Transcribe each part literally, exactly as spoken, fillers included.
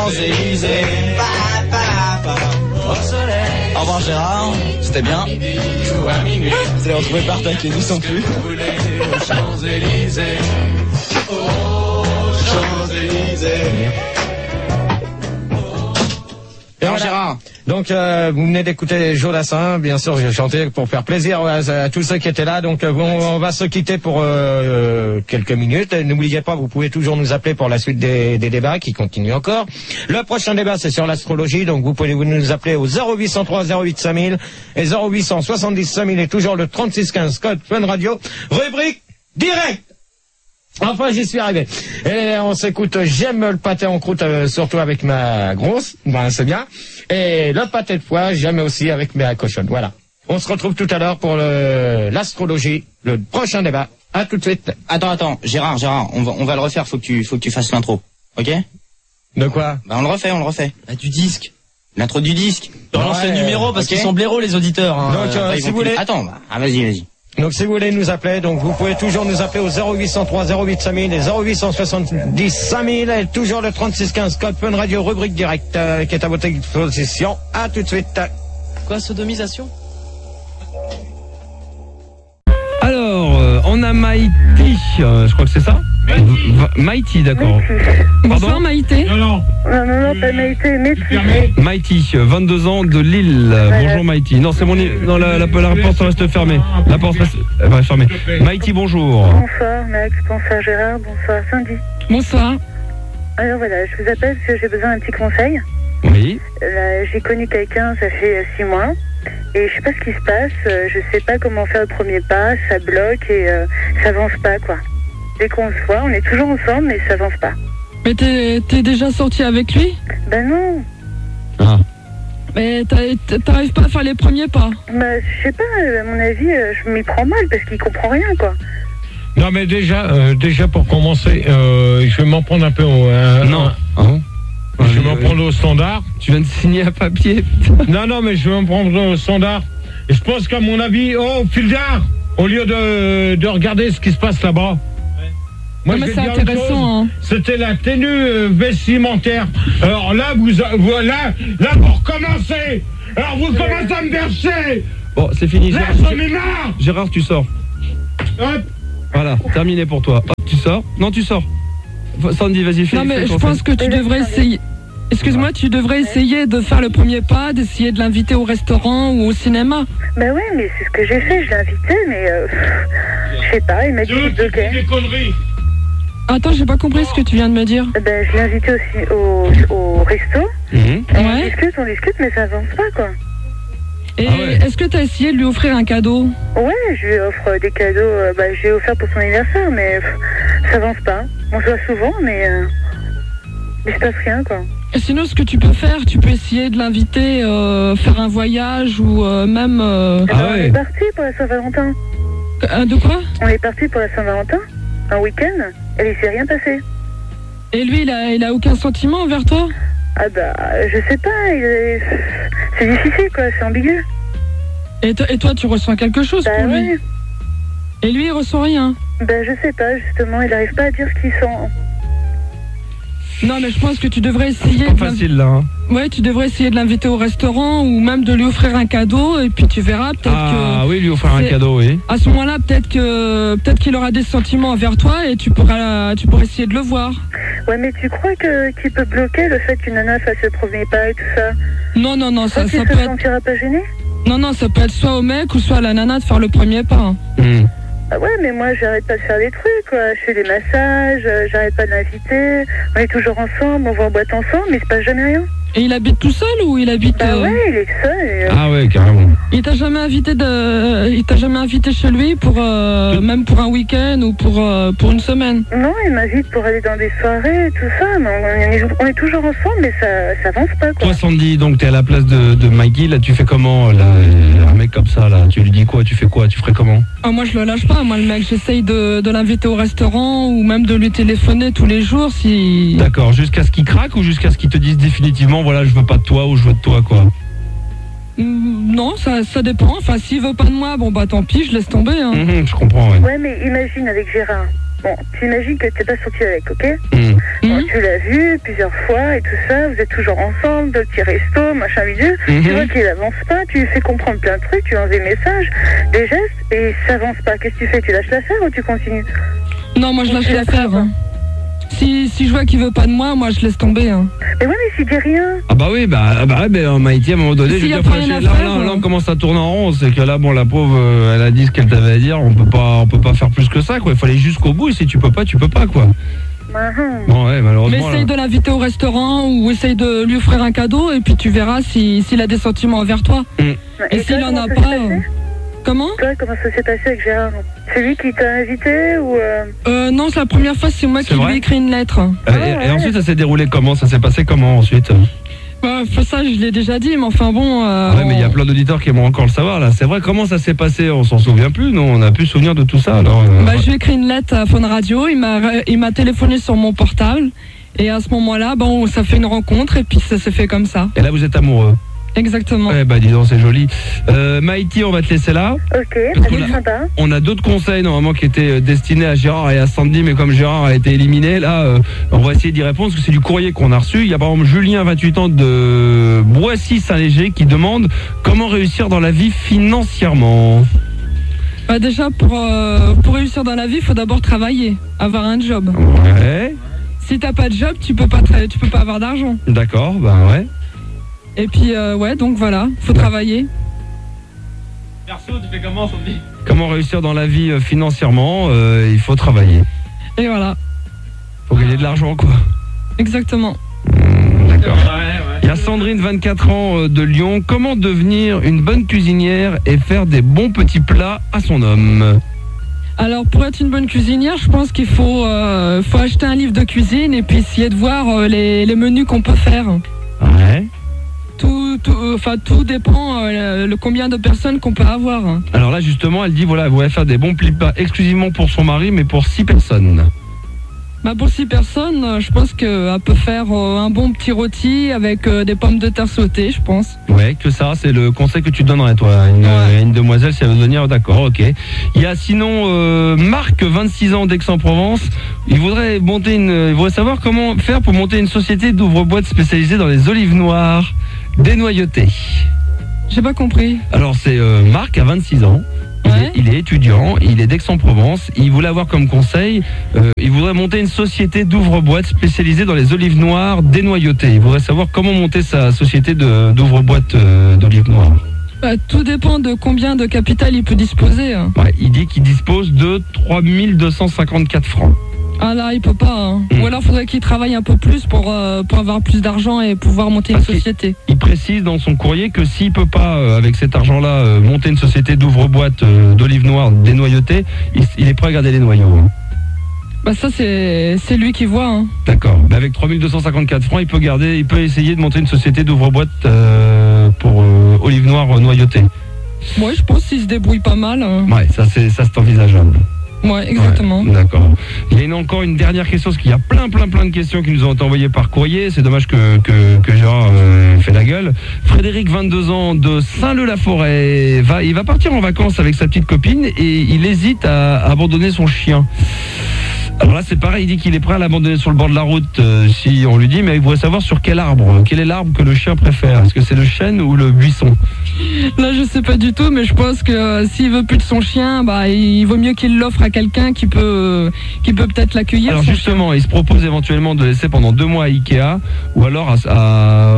Champs-Élysées. Au revoir Gérard, c'était bien. Vous allez retrouver par ta qui n'y sont plus. Aux Champs-Élysées. Aux Champs-Élysées. Et voilà. Gérard. Donc euh, vous venez d'écouter Joe Dassin, bien sûr j'ai chanté pour faire plaisir à, à tous ceux qui étaient là. Donc euh, bon, on va se quitter pour euh, quelques minutes. N'oubliez pas, vous pouvez toujours nous appeler pour la suite des, des débats qui continuent encore. Le prochain débat c'est sur l'astrologie, donc vous pouvez nous appeler au zéro huit cent trois zéro huit cinq mille et zéro huit cent soixante-dix cinq mille et toujours le trente-six quinze code Fun Radio, rubrique direct. Enfin, j'y suis arrivé. Et on s'écoute, j'aime le pâté en croûte, euh, surtout avec ma grosse, ben c'est bien. Et le pâté de foie, j'aime aussi avec ma cochonne. Voilà. On se retrouve tout à l'heure pour le, l'astrologie, le prochain débat. À tout de suite. Attends, attends, Gérard, Gérard, on va, on va le refaire, faut que tu, faut que tu fasses l'intro. Ok? De quoi? Bah, on le refait, on le refait. Bah, du disque. L'intro du disque. On lance le numéro parce okay. qu'ils sont blaireaux, les auditeurs, hein. Donc, euh, bah, si vous voulez. Attends, bah, ah, vas-y, vas-y. Donc si vous voulez nous appeler, donc vous pouvez toujours nous appeler au zéro huit cent trois zéro huit cinq mille et zéro huit cent soixante-dix cinq mille et toujours le trente-six quinze code Fun Radio rubrique direct euh, qui est à votre disposition. À tout de suite. Quoi, sodomisation? Alors, euh, on a Maïti, euh, je crois que c'est ça. Maïti, Maïti d'accord. Bonsoir Maïté. Non, non. Non, non, non, pas Maïté, Maïti. Maïti, vingt-deux ans de Lille. Voilà. Bonjour Maïti. Non, c'est mon... Non, la, la, la porte reste fermée. La porte reste euh, fermée. Maïti, bonjour. Bonsoir Max, bonsoir Gérard, bonsoir Cindy. Bonsoir. Alors voilà, je vous appelle parce que j'ai besoin d'un petit conseil. Oui. Là, j'ai connu quelqu'un, ça fait euh, six mois. Et je sais pas ce qui se passe, euh, je sais pas comment faire le premier pas, ça bloque et euh, ça avance pas quoi. Dès qu'on se voit, on est toujours ensemble mais ça avance pas. Mais t'es, t'es déjà sorti avec lui? Ben non. Ah. Mais t'as- t'arrives pas à faire les premiers pas? Bah je sais pas, à mon avis, euh, je m'y prends mal parce qu'il comprend rien quoi. Non, mais déjà, euh, déjà pour commencer, euh, je vais m'en prendre un peu au... Euh, Non. un- Ah bon? je vais m'en prendre au standard. Tu viens de signer un papier. Non, non, mais je vais m'en prendre au standard. Et je pense qu'à mon avis, oh, Fildar, au lieu de, de regarder ce qui se passe là-bas, moi, Non, mais je vais c'est dire une intéressant, chose, hein. C'était la tenue euh, vestimentaire. Alors là, vous, vous là, là, vous recommencez. Alors vous commencez à me verser. Bon, c'est fini. Là, Gérard, j'en ai marre. Gérard, tu sors. Hop. Voilà, terminé pour toi. Hop, tu sors. Non, tu sors. Sandy, vas-y, fais. Non mais fais je ton pense fait. que tu devrais essayer. Excuse-moi, tu devrais essayer de faire le premier pas, d'essayer de l'inviter au restaurant ou au cinéma. Bah ouais, mais c'est ce que j'ai fait, je l'ai invité, mais euh, je sais pas, il m'a dit Tu qu'il bloquait. des conneries. Attends, j'ai pas compris ce que tu viens de me dire. Ben je l'ai invité aussi au, au resto. Mhm. On Ouais. discute, on discute, mais ça avance pas quoi. Et Ah ouais. est-ce que t'as essayé de lui offrir un cadeau? Ouais, je lui offre des cadeaux, euh, bah je lui ai offert pour son anniversaire, mais pff, ça avance pas. On se voit souvent, mais euh, il se passe rien quoi. Et sinon, ce que tu peux faire, tu peux essayer de l'inviter euh, faire un voyage ou euh, même... euh, Eh Ah ben, On ouais. est parti pour la Saint-Valentin. euh, de quoi? On est parti pour la Saint-Valentin, un week-end, et il s'est rien passé. Et lui, il a, il a aucun sentiment envers toi? Ah bah, je sais pas, il est... c'est difficile quoi, c'est ambigu. Et, to- et toi, tu ressens quelque chose Bah pour lui? ouais, Et lui, il ressent rien? bah je sais pas, justement, il arrive pas à dire ce qu'il sent. Non, mais je pense que tu devrais essayer... Pas de l'inv- facile là. Hein. Ouais, tu devrais essayer de l'inviter au restaurant ou même de lui offrir un cadeau et puis tu verras peut-être Ah que... oui, lui offrir un c'est- cadeau, oui. À ce moment-là, peut-être que peut-être qu'il aura des sentiments envers toi et tu pourras tu pourras essayer de le voir. Ouais, mais tu crois que qu'il peut bloquer le fait qu'une nana fasse le premier pas et tout ça? Non, non, non, ça, Toi, tu ça te peut être... sentiras pas gêné? Non, non, ça peut être soit au mec ou soit à la nana de faire le premier pas. hein. Mhm. Ah ouais, mais moi, j'arrête pas de faire des trucs, quoi. Je fais des massages, euh, j'arrête pas de l'inviter. On est toujours ensemble, on va en boîte ensemble, mais il se passe jamais rien. Et il habite tout seul ou il habite... Bah euh, ouais, il est seul. Et, euh, Ah ouais, carrément. Il t'a jamais invité de... Il t'a jamais invité chez lui pour... euh, même pour un week-end ou pour, euh, pour une semaine? Non, il m'invite pour aller dans des soirées et tout ça, mais on est, on est toujours ensemble, mais ça, ça avance pas, quoi. Toi, Sandy, donc t'es à la place de, de Mikey, là tu fais comment là, un mec comme ça, là, tu lui dis quoi, tu fais quoi, tu ferais comment? Ah, moi, je le lâche pas. Moi, le mec, j'essaye de, de l'inviter au restaurant ou même de lui téléphoner tous les jours si... D'accord, jusqu'à ce qu'il craque ou jusqu'à ce qu'il te dise définitivement, voilà, je veux pas de toi ou je veux de toi, quoi? Mm, Non, ça, ça dépend. Enfin, s'il veut pas de moi, bon bah tant pis, je laisse tomber. Hein. Mhm, je comprends, ouais. Ouais, mais imagine avec Gérard. Bon, t'imagines que t'es pas sorti avec, ok? Mmh. Bon, Mmh. tu l'as vu plusieurs fois et tout ça, vous êtes toujours ensemble, de petits restos, machin bidule. Mmh. Tu vois qu'il avance pas, tu lui fais comprendre plein de trucs, tu lui envoies des messages, des gestes, et ça avance pas. Qu'est-ce que tu fais? Tu lâches l'affaire ou tu continues? Non, moi je lâche Tu l'affaire. l'as Hein. Si, si je vois qu'il veut pas de moi, moi je laisse tomber. Hein. Mais ouais, mais s'il dit rien. Ah bah oui, bah, bah, bah Maïti, à un moment donné, je S'il veux y a dire, pas enfin, rien à là, faire, là, là, euh. on commence à tourner en rond, c'est que là, bon, la pauvre, euh, elle a dit ce qu'elle t'avait à dire, on peut pas, on peut pas faire plus que ça, quoi. Il faut aller jusqu'au bout, et si tu peux pas, tu peux pas, quoi. Mhm. Bon, ouais, Mais malheureusement. essaye là. de l'inviter au restaurant ou essaye de lui offrir un cadeau et puis tu verras si, s'il a des sentiments envers toi. Et, Et s'il toi, en a comment ça pas. s'est passé euh, Comment? Toi, comment ça s'est passé avec Gérard? C'est lui qui t'a invité ou euh... euh, Non, c'est la première fois, c'est moi C'est qui lui vrai ai écrit une lettre. Euh, et, et ensuite, ça s'est déroulé comment? Ça s'est passé comment ensuite? Bah, ça, je l'ai déjà dit, mais enfin bon. Euh, Ouais, mais il y a on- plein d'auditeurs qui aimeraient encore le savoir, là. C'est vrai, comment ça s'est passé? On s'en souvient plus, non? On a plus souvenir de tout ça, alors. euh, Bah, je lui ai écrit une lettre à Fun Radio, il m'a, il m'a téléphoné sur mon portable. Et à ce moment-là, bon, ça fait une rencontre et puis ça s'est fait comme ça. Et là, vous êtes amoureux? Exactement. Eh bah, dis donc, c'est joli. Euh, Maïti, on va te laisser là. Ok, Parce ça qu'on a- c'est sympa. On a d'autres conseils normalement qui étaient euh, destinés à Gérard et à Sandy, mais comme Gérard a été éliminé, là, euh, on va essayer d'y répondre parce que c'est du courrier qu'on a reçu. Il y a par exemple Julien, vingt-huit ans, de Boissy-Saint-Léger, qui demande comment réussir dans la vie financièrement. Bah, déjà, pour, euh, pour réussir dans la vie, il faut d'abord travailler, avoir un job. Ouais, Si t'as pas de job, tu peux pas, tra- tu peux pas avoir d'argent. d'accord, bah ouais. Et puis, euh, ouais, donc voilà, faut travailler. Perso, tu fais comment, Sandy? Comment réussir dans la vie euh, financièrement? Euh, Il faut travailler. Et voilà, Faut gagner de l'argent, quoi. exactement. Mmh, d'accord. Il y a Sandrine, vingt-quatre ans, euh, de Lyon. Comment devenir une bonne cuisinière et faire des bons petits plats à son homme? Alors, pour être une bonne cuisinière, je pense qu'il faut, euh, faut acheter un livre de cuisine et puis essayer de voir euh, les, les menus qu'on peut faire. Ouais. Tout, tout, euh, enfin, tout dépend euh, le, le combien de personnes qu'on peut avoir. Alors là, justement, elle dit, voilà, elle voudrait faire des bons plats exclusivement pour son mari, mais pour six personnes. Bah, pour six personnes, euh, je pense qu'elle peut faire euh, un bon petit rôti avec euh, des pommes de terre sautées, je pense. Ouais, que ça, c'est le conseil que tu donnerais, toi, à une, Ouais. à une demoiselle, si elle veut venir, d'accord, ok. Il y a sinon euh, Marc, vingt-six ans, d'Aix-en-Provence. Il voudrait monter une, il voudrait savoir comment faire pour monter une société d'ouvre-boîtes spécialisée dans les olives noires dénoyautées. J'ai pas compris. Alors c'est euh, Marc, à vingt-six ans. Il, Ouais. est, il est étudiant, il est d'Aix-en-Provence. Il voulait avoir comme conseil, euh, il voudrait monter une société d'ouvre-boîtes spécialisée dans les olives noires dénoyautées. Il voudrait savoir comment monter sa société de- d'ouvre-boîtes euh, d'olives noires. Bah, tout dépend de combien de capital il peut disposer. hein. Ouais, il dit qu'il dispose de trois mille deux cent cinquante-quatre francs. Ah là, il peut pas. hein. Mm. Ou alors, faudrait qu'il travaille un peu plus pour, euh, pour avoir plus d'argent et pouvoir monter une Parce qu'il- société. Il précise dans son courrier que s'il peut pas, euh, avec cet argent-là, euh, monter une société d'ouvre-boîtes euh, d'olives noires dénoyautées, il, il est prêt à garder les noyaux. hein. Bah ça, c'est c'est lui qui voit. hein. D'accord. Mais avec trois mille deux cent cinquante-quatre francs, il peut garder, il peut essayer de monter une société d'ouvre-boîtes euh, pour euh, olives noires euh, noyautées. Ouais, je pense qu'il se débrouille pas mal. hein. Ouais, ça c'est ça c'est envisageable. Ouais, exactement. Ouais, d'accord. Il y a une- encore une dernière question, parce qu'il y a plein plein plein de questions qui nous ont été envoyées par courrier. C'est dommage que, que, que Gérard euh, fait la gueule. Frédéric, vingt-deux ans, de Saint-Leu-la-Forêt, va, il va partir en vacances avec sa petite copine et il hésite à, à abandonner son chien. Alors là c'est pareil, il dit qu'il est prêt à l'abandonner sur le bord de la route euh, si on lui dit, mais il voudrait savoir sur quel arbre, quel est l'arbre que le chien préfère. Est-ce que c'est le chêne ou le buisson? Là, je sais pas du tout, mais je pense que euh, s'il veut plus de son chien, bah il vaut mieux qu'il l'offre à quelqu'un qui peut, euh, qui peut peut-être l'accueillir. Alors son justement, il se propose éventuellement de laisser pendant deux mois à Ikea ou alors à, à-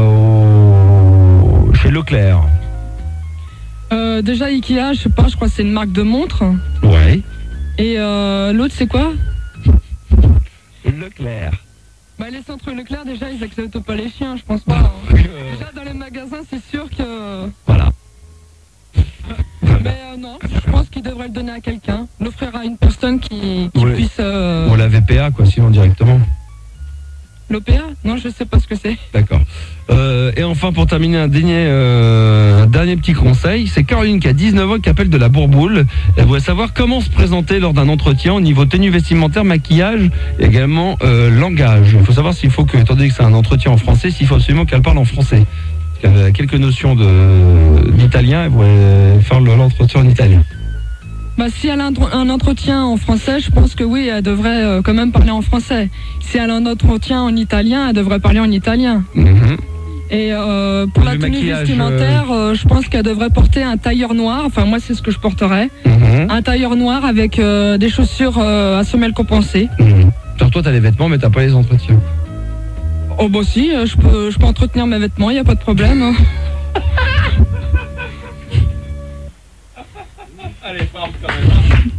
au- chez Leclerc. chien. Euh, déjà Ikea, je sais pas, je crois que c'est une marque de montre. Ouais. Et euh, l'autre, c'est quoi? Leclerc. Bah les centres Leclerc, déjà, ils acceptent pas les chiens, je pense pas. hein. Déjà, dans les magasins, c'est sûr que... Voilà. Mais euh, non, je pense qu'il devrait le donner à quelqu'un, l'offrir à une personne qui, qui Ouais. puisse... Euh... Ou la V P A quoi, sinon directement. L'O P A? Non, je sais pas ce que c'est. D'accord. Euh, et enfin, pour terminer, un dernier, euh, un dernier petit conseil, c'est Caroline qui a dix-neuf ans qui appelle de la Bourboule. Elle voudrait savoir comment se présenter lors d'un entretien au niveau tenue vestimentaire, maquillage et également euh, langage. Il faut savoir s'il faut que, étant donné que c'est un entretien en français, s'il faut absolument qu'elle parle en français. Elle a quelques notions de- d'italien, elle voudrait faire l'entretien en italien. Bah, si elle a un, un entretien en français, je pense que oui, elle devrait euh, quand même parler en français. Si elle a un entretien en italien, elle devrait parler en italien. Mhm. Et euh, pour Le la tenue maquillage, vestimentaire, euh, je pense qu'elle devrait porter un tailleur noir. Enfin, moi, c'est ce que je porterais. Mhm. Un tailleur noir avec euh, des chaussures euh, à semelles compensées. Mhm. Alors toi, t'as les vêtements, mais t'as pas les entretiens. Oh, bah si, euh, je peux, je peux entretenir mes vêtements, il n'y a pas de problème. Hein. Allez, forme quand même.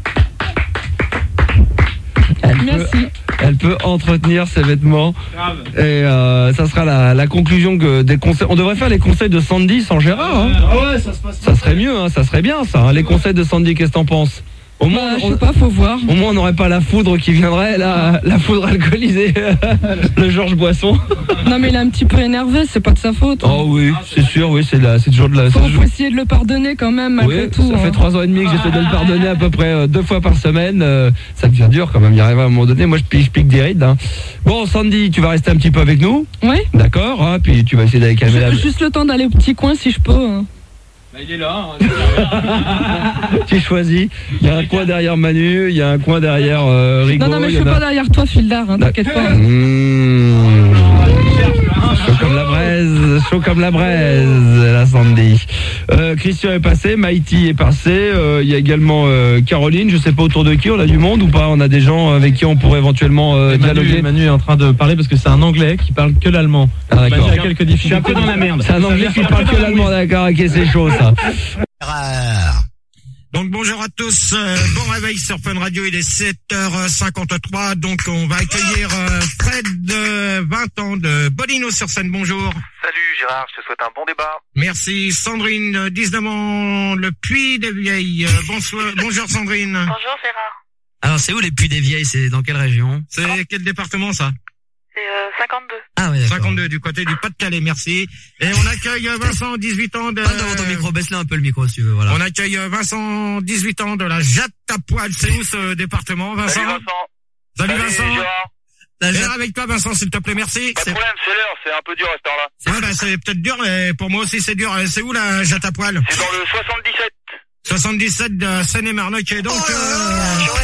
Elle Merci. Peut, elle peut entretenir ses vêtements. Grave. Et euh, ça sera la, la conclusion que des conseils. On devrait faire les conseils de Sandy sans Gérard. Hein. Ah ouais, ça se passe. Ça serait mieux, hein, ça serait bien ça. Hein. Les conseils de Sandy, qu'est-ce que t'en penses? Au moins, Bah, je on, sais pas, faut voir. au moins on n'aurait pas la foudre qui viendrait, la, la foudre alcoolisée, le Georges Boisson. Non, mais il est un petit peu énervé, c'est pas de sa faute. Oh oui, c'est sûr, oui, c'est la, c'est toujours de la. Faut, c'est toujours- faut essayer de le pardonner quand même, malgré Oui, tout. ça fait hein. trois ans et demi que j'essaie de le pardonner à peu près euh, deux fois par semaine. Euh, ça devient dur quand même, y arriver à un moment donné. Moi, je pique, je pique des rides. Hein. Bon, Sandy, tu vas rester un petit peu avec nous, Oui. d'accord, hein, puis tu vas essayer d'aller calmer la. Ju- Juste le temps d'aller au petit coin si je peux. hein. Bah, il est là. Hein. Tu choisis. Il y a un coin derrière Manu, il y a un coin derrière euh, Rigaud. Non, non, mais il je y suis en a- pas derrière toi, Fildar, hein, t'inquiète pas. Mmh. Chaud comme la braise, chaud comme la braise, la Sandy. Euh, Christian est passé, Maïti est passé, euh, il y a également euh, Caroline, je sais pas autour de qui, on a du monde ou pas? On a des gens avec qui on pourrait éventuellement euh, dialoguer. Manu, Manu est en train de parler parce que c'est un anglais qui parle que l'allemand. Ah, d'accord. Il y a quelques Je suis un peu difficultés. dans la merde. C'est un anglais qui parle que l'allemand, d'accord, ok, c'est chaud ça. Donc bonjour à tous, euh, bon réveil sur Fun Radio, il est sept heures cinquante-trois, donc on va accueillir euh, Fred, de vingt ans, de Bodino sur scène, bonjour. Salut Gérard, je te souhaite un bon débat. Merci. Sandrine, dix-neuf ans, le Puy des Vieilles, euh, bonsoir, bonjour Sandrine. Bonjour Gérard. Alors, c'est où les Puy des Vieilles? C'est dans quelle région? C'est quel département ça? C'est euh, cinquante-deux. Ah ouais, d'accord. cinquante-deux, du côté du Pas-de-Calais, merci. Et on accueille euh, Vincent, dix-huit ans de... Parle devant ton micro, baisse-le un peu le micro si tu veux, voilà. On accueille euh, Vincent, dix-huit ans, de la Jatte à Poil. C'est où ce département, Vincent? Salut Vincent. Salut, Vincent. Gérard. La Et Jatte- avec toi, Vincent, s'il te plaît, merci. Pas de problème, c'est l'heure, c'est un peu dur à cette heure-là. Ouais, bah, c'est peut-être dur, mais pour moi aussi c'est dur. C'est où la Jatte à Poil? C'est dans le soixante-dix-sept. soixante-dix-sept de Seine-et-Marne, ok, donc... Oh là euh,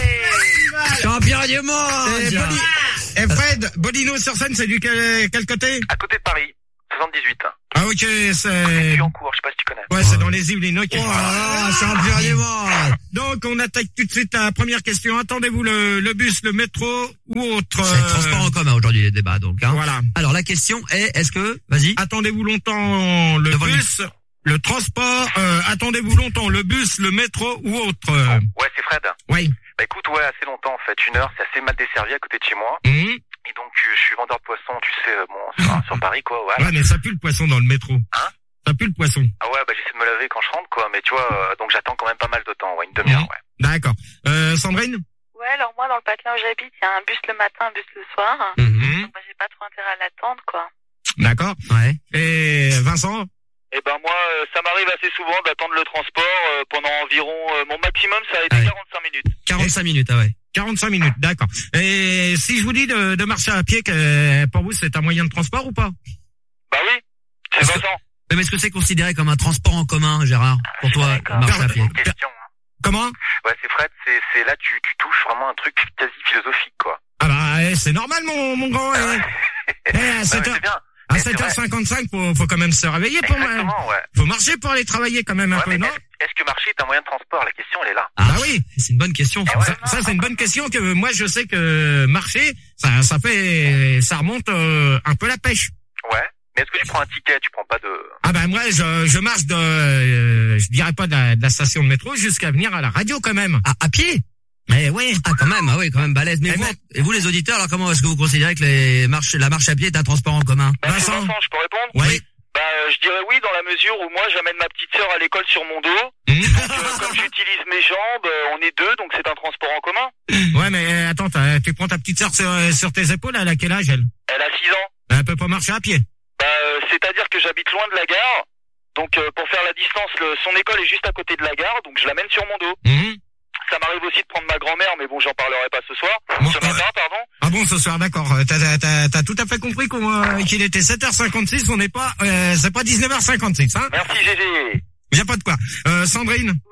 là, champion du monde! et, Bodi- et Fred, Bodino sur scène, c'est du quel, quel côté? À côté de Paris, soixante-dix-huit. Ah ok, c'est... Je en cours, je sais pas si tu connais. Ouais, c'est dans les Yvelines, ok. Oh là là, champion du monde! Donc on attaque tout de suite la première question. Attendez-vous le, le bus, le métro ou autre? C'est transport en commun aujourd'hui les débats donc. Hein. Voilà. Alors la question est, est-ce que, vas-y. Attendez-vous longtemps le Devant le bus, le transport, euh, attendez-vous longtemps le bus, le métro ou autre? euh, Ouais, c'est Fred. Oui. Bah écoute, ouais, assez longtemps en fait, une heure, c'est assez mal desservi à côté de chez moi. Mhm. Et donc, euh, je suis vendeur de poissons, tu sais, euh, bon, sur, sur Paris quoi, ouais. Ouais, mais ça pue le poisson dans le métro. Hein? Ça pue le poisson. Ah ouais, bah j'essaie de me laver quand je rentre quoi, mais tu vois, euh, donc j'attends quand même pas mal de temps, ouais, une demi-heure, Mhm. ouais. D'accord. Euh, Sandrine? Ouais, alors moi, dans le patelin où j'habite, il y a un bus le matin, un bus le soir. Mhm. Donc, bah, j'ai pas trop intérêt à l'attendre, quoi. D'accord. Ouais. Et Vincent? Eh ben moi, euh, ça m'arrive assez souvent d'attendre le transport euh, pendant environ, euh, mon maximum, ça a été Ah ouais. quarante-cinq minutes. quarante-cinq minutes, ah ouais. quarante-cinq minutes, d'accord. Et si je vous dis de, de marcher à pied, que pour vous c'est un moyen de transport ou pas? Bah oui, c'est Est-ce que- Vincent. Mais est-ce que c'est considéré comme un transport en commun, Gérard, pour toi, D'accord. marcher à pied? Une question. hein. Comment? Ouais, c'est Fred, c'est, c'est là tu, tu touches vraiment un truc quasi philosophique, quoi. Ah bah eh, c'est normal mon, mon grand. Eh, Eh, à Ah ouais, sept heures, c'est bien. à Mais c'est sept heures cinquante-cinq, faut, faut quand même se réveiller pour moi. Exactement, ouais. Faut marcher pour aller travailler quand même un Ouais, peu, mais non? est-ce, est-ce que marcher est un moyen de transport? La question, elle est là. Ah, Bah oui. c'est une bonne question. Eh ça. ouais. Ça, ça, c'est une bonne question que moi je sais que marcher, ça, ça fait, ça remonte euh, un peu la pêche. Ouais. Mais est-ce que tu prends un ticket? Tu prends pas de... Ah ben moi je, je marche de, euh, je dirais pas de la, de la station de métro jusqu'à venir à la radio quand même. Ah, à pied? Mais oui. Ah, quand même, ah oui, quand même balèze. Mais Eh vous, ben- et vous, les auditeurs, alors comment est-ce que vous considérez que les marches, la marche à pied est un transport en commun? Bah, Vincent. Vincent, je peux répondre? Oui. Bah, euh, je dirais oui dans la mesure où moi j'amène ma petite sœur à l'école sur mon dos. Mmh. Donc, euh, comme j'utilise mes jambes, euh, on est deux, donc c'est un transport en commun. Ouais mais euh, attends, t'as- tu prends ta petite sœur sur, sur tes épaules, elle a quel âge elle? Elle a six ans. Elle peut pas marcher à pied. Bah, euh, c'est-à-dire que j'habite loin de la gare. Donc, euh, pour faire la distance, le, son école est juste à côté de la gare, donc je l'amène sur mon dos. Mmh. Ça m'arrive aussi de prendre ma grand-mère, mais bon, j'en parlerai pas ce soir. Bon, ce ouais. matin, pardon. Ah bon, ce soir, d'accord. T'as, t'as, t'as, t'as tout à fait compris qu'on, euh, qu'il était sept heures cinquante-six, on n'est pas, euh, c'est pas dix-neuf heures cinquante-six, hein? Merci, Gégé. Y a pas de quoi. Euh, Sandrine? Oui.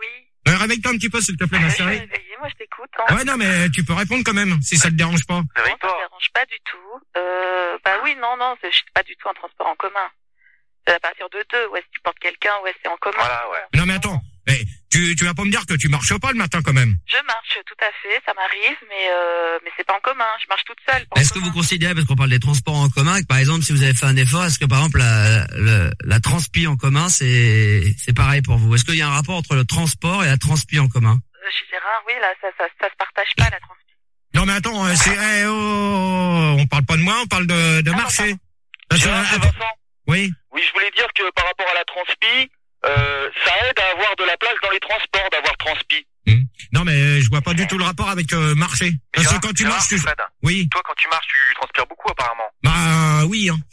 Euh, réveille-toi un petit peu, s'il te plaît, ma Je suis chérie. réveillée, moi je t'écoute. Hein. Ouais, non, mais tu peux répondre quand même, si ça te dérange pas. Non, ça me dérange pas du tout. Euh, bah oui, non, non, je suis pas du tout en transport en commun. C'est à partir de deux, ouais, si tu portes quelqu'un, ouais, c'est en commun. Voilà, ouais. Non, mais attends, eh, tu, tu vas pas me dire que tu marches pas le matin quand même. Je marche, tout à fait, ça m'arrive, mais euh, mais c'est pas en commun, je marche toute seule. Est-ce que vous considérez, parce qu'on parle des transports en commun, que par exemple, si vous avez fait un effort, est-ce que par exemple la, la, la transpi en commun, c'est c'est pareil pour vous? Est-ce qu'il y a un rapport entre le transport et la transpi en commun? Euh, chez Gérard, oui, là, ça, ça, ça se partage pas, la transpi. Non, mais attends, euh, c'est, eh, oh, oh, on parle pas de moi, on parle de, de Ah, marché. Gérard, Attends, c'est attends. Vincent. Oui. Oui, je voulais dire que par rapport à la transpi, euh, ça aide à avoir de la place dans les transports d'avoir transpi. Mmh. Non, mais je vois pas du tout le rapport avec euh, marché. Parce Gérard, que quand tu Gérard, marches, tu... Fred, Oui. toi, quand tu marches, tu transpires beaucoup, apparemment. Bah, oui, hein.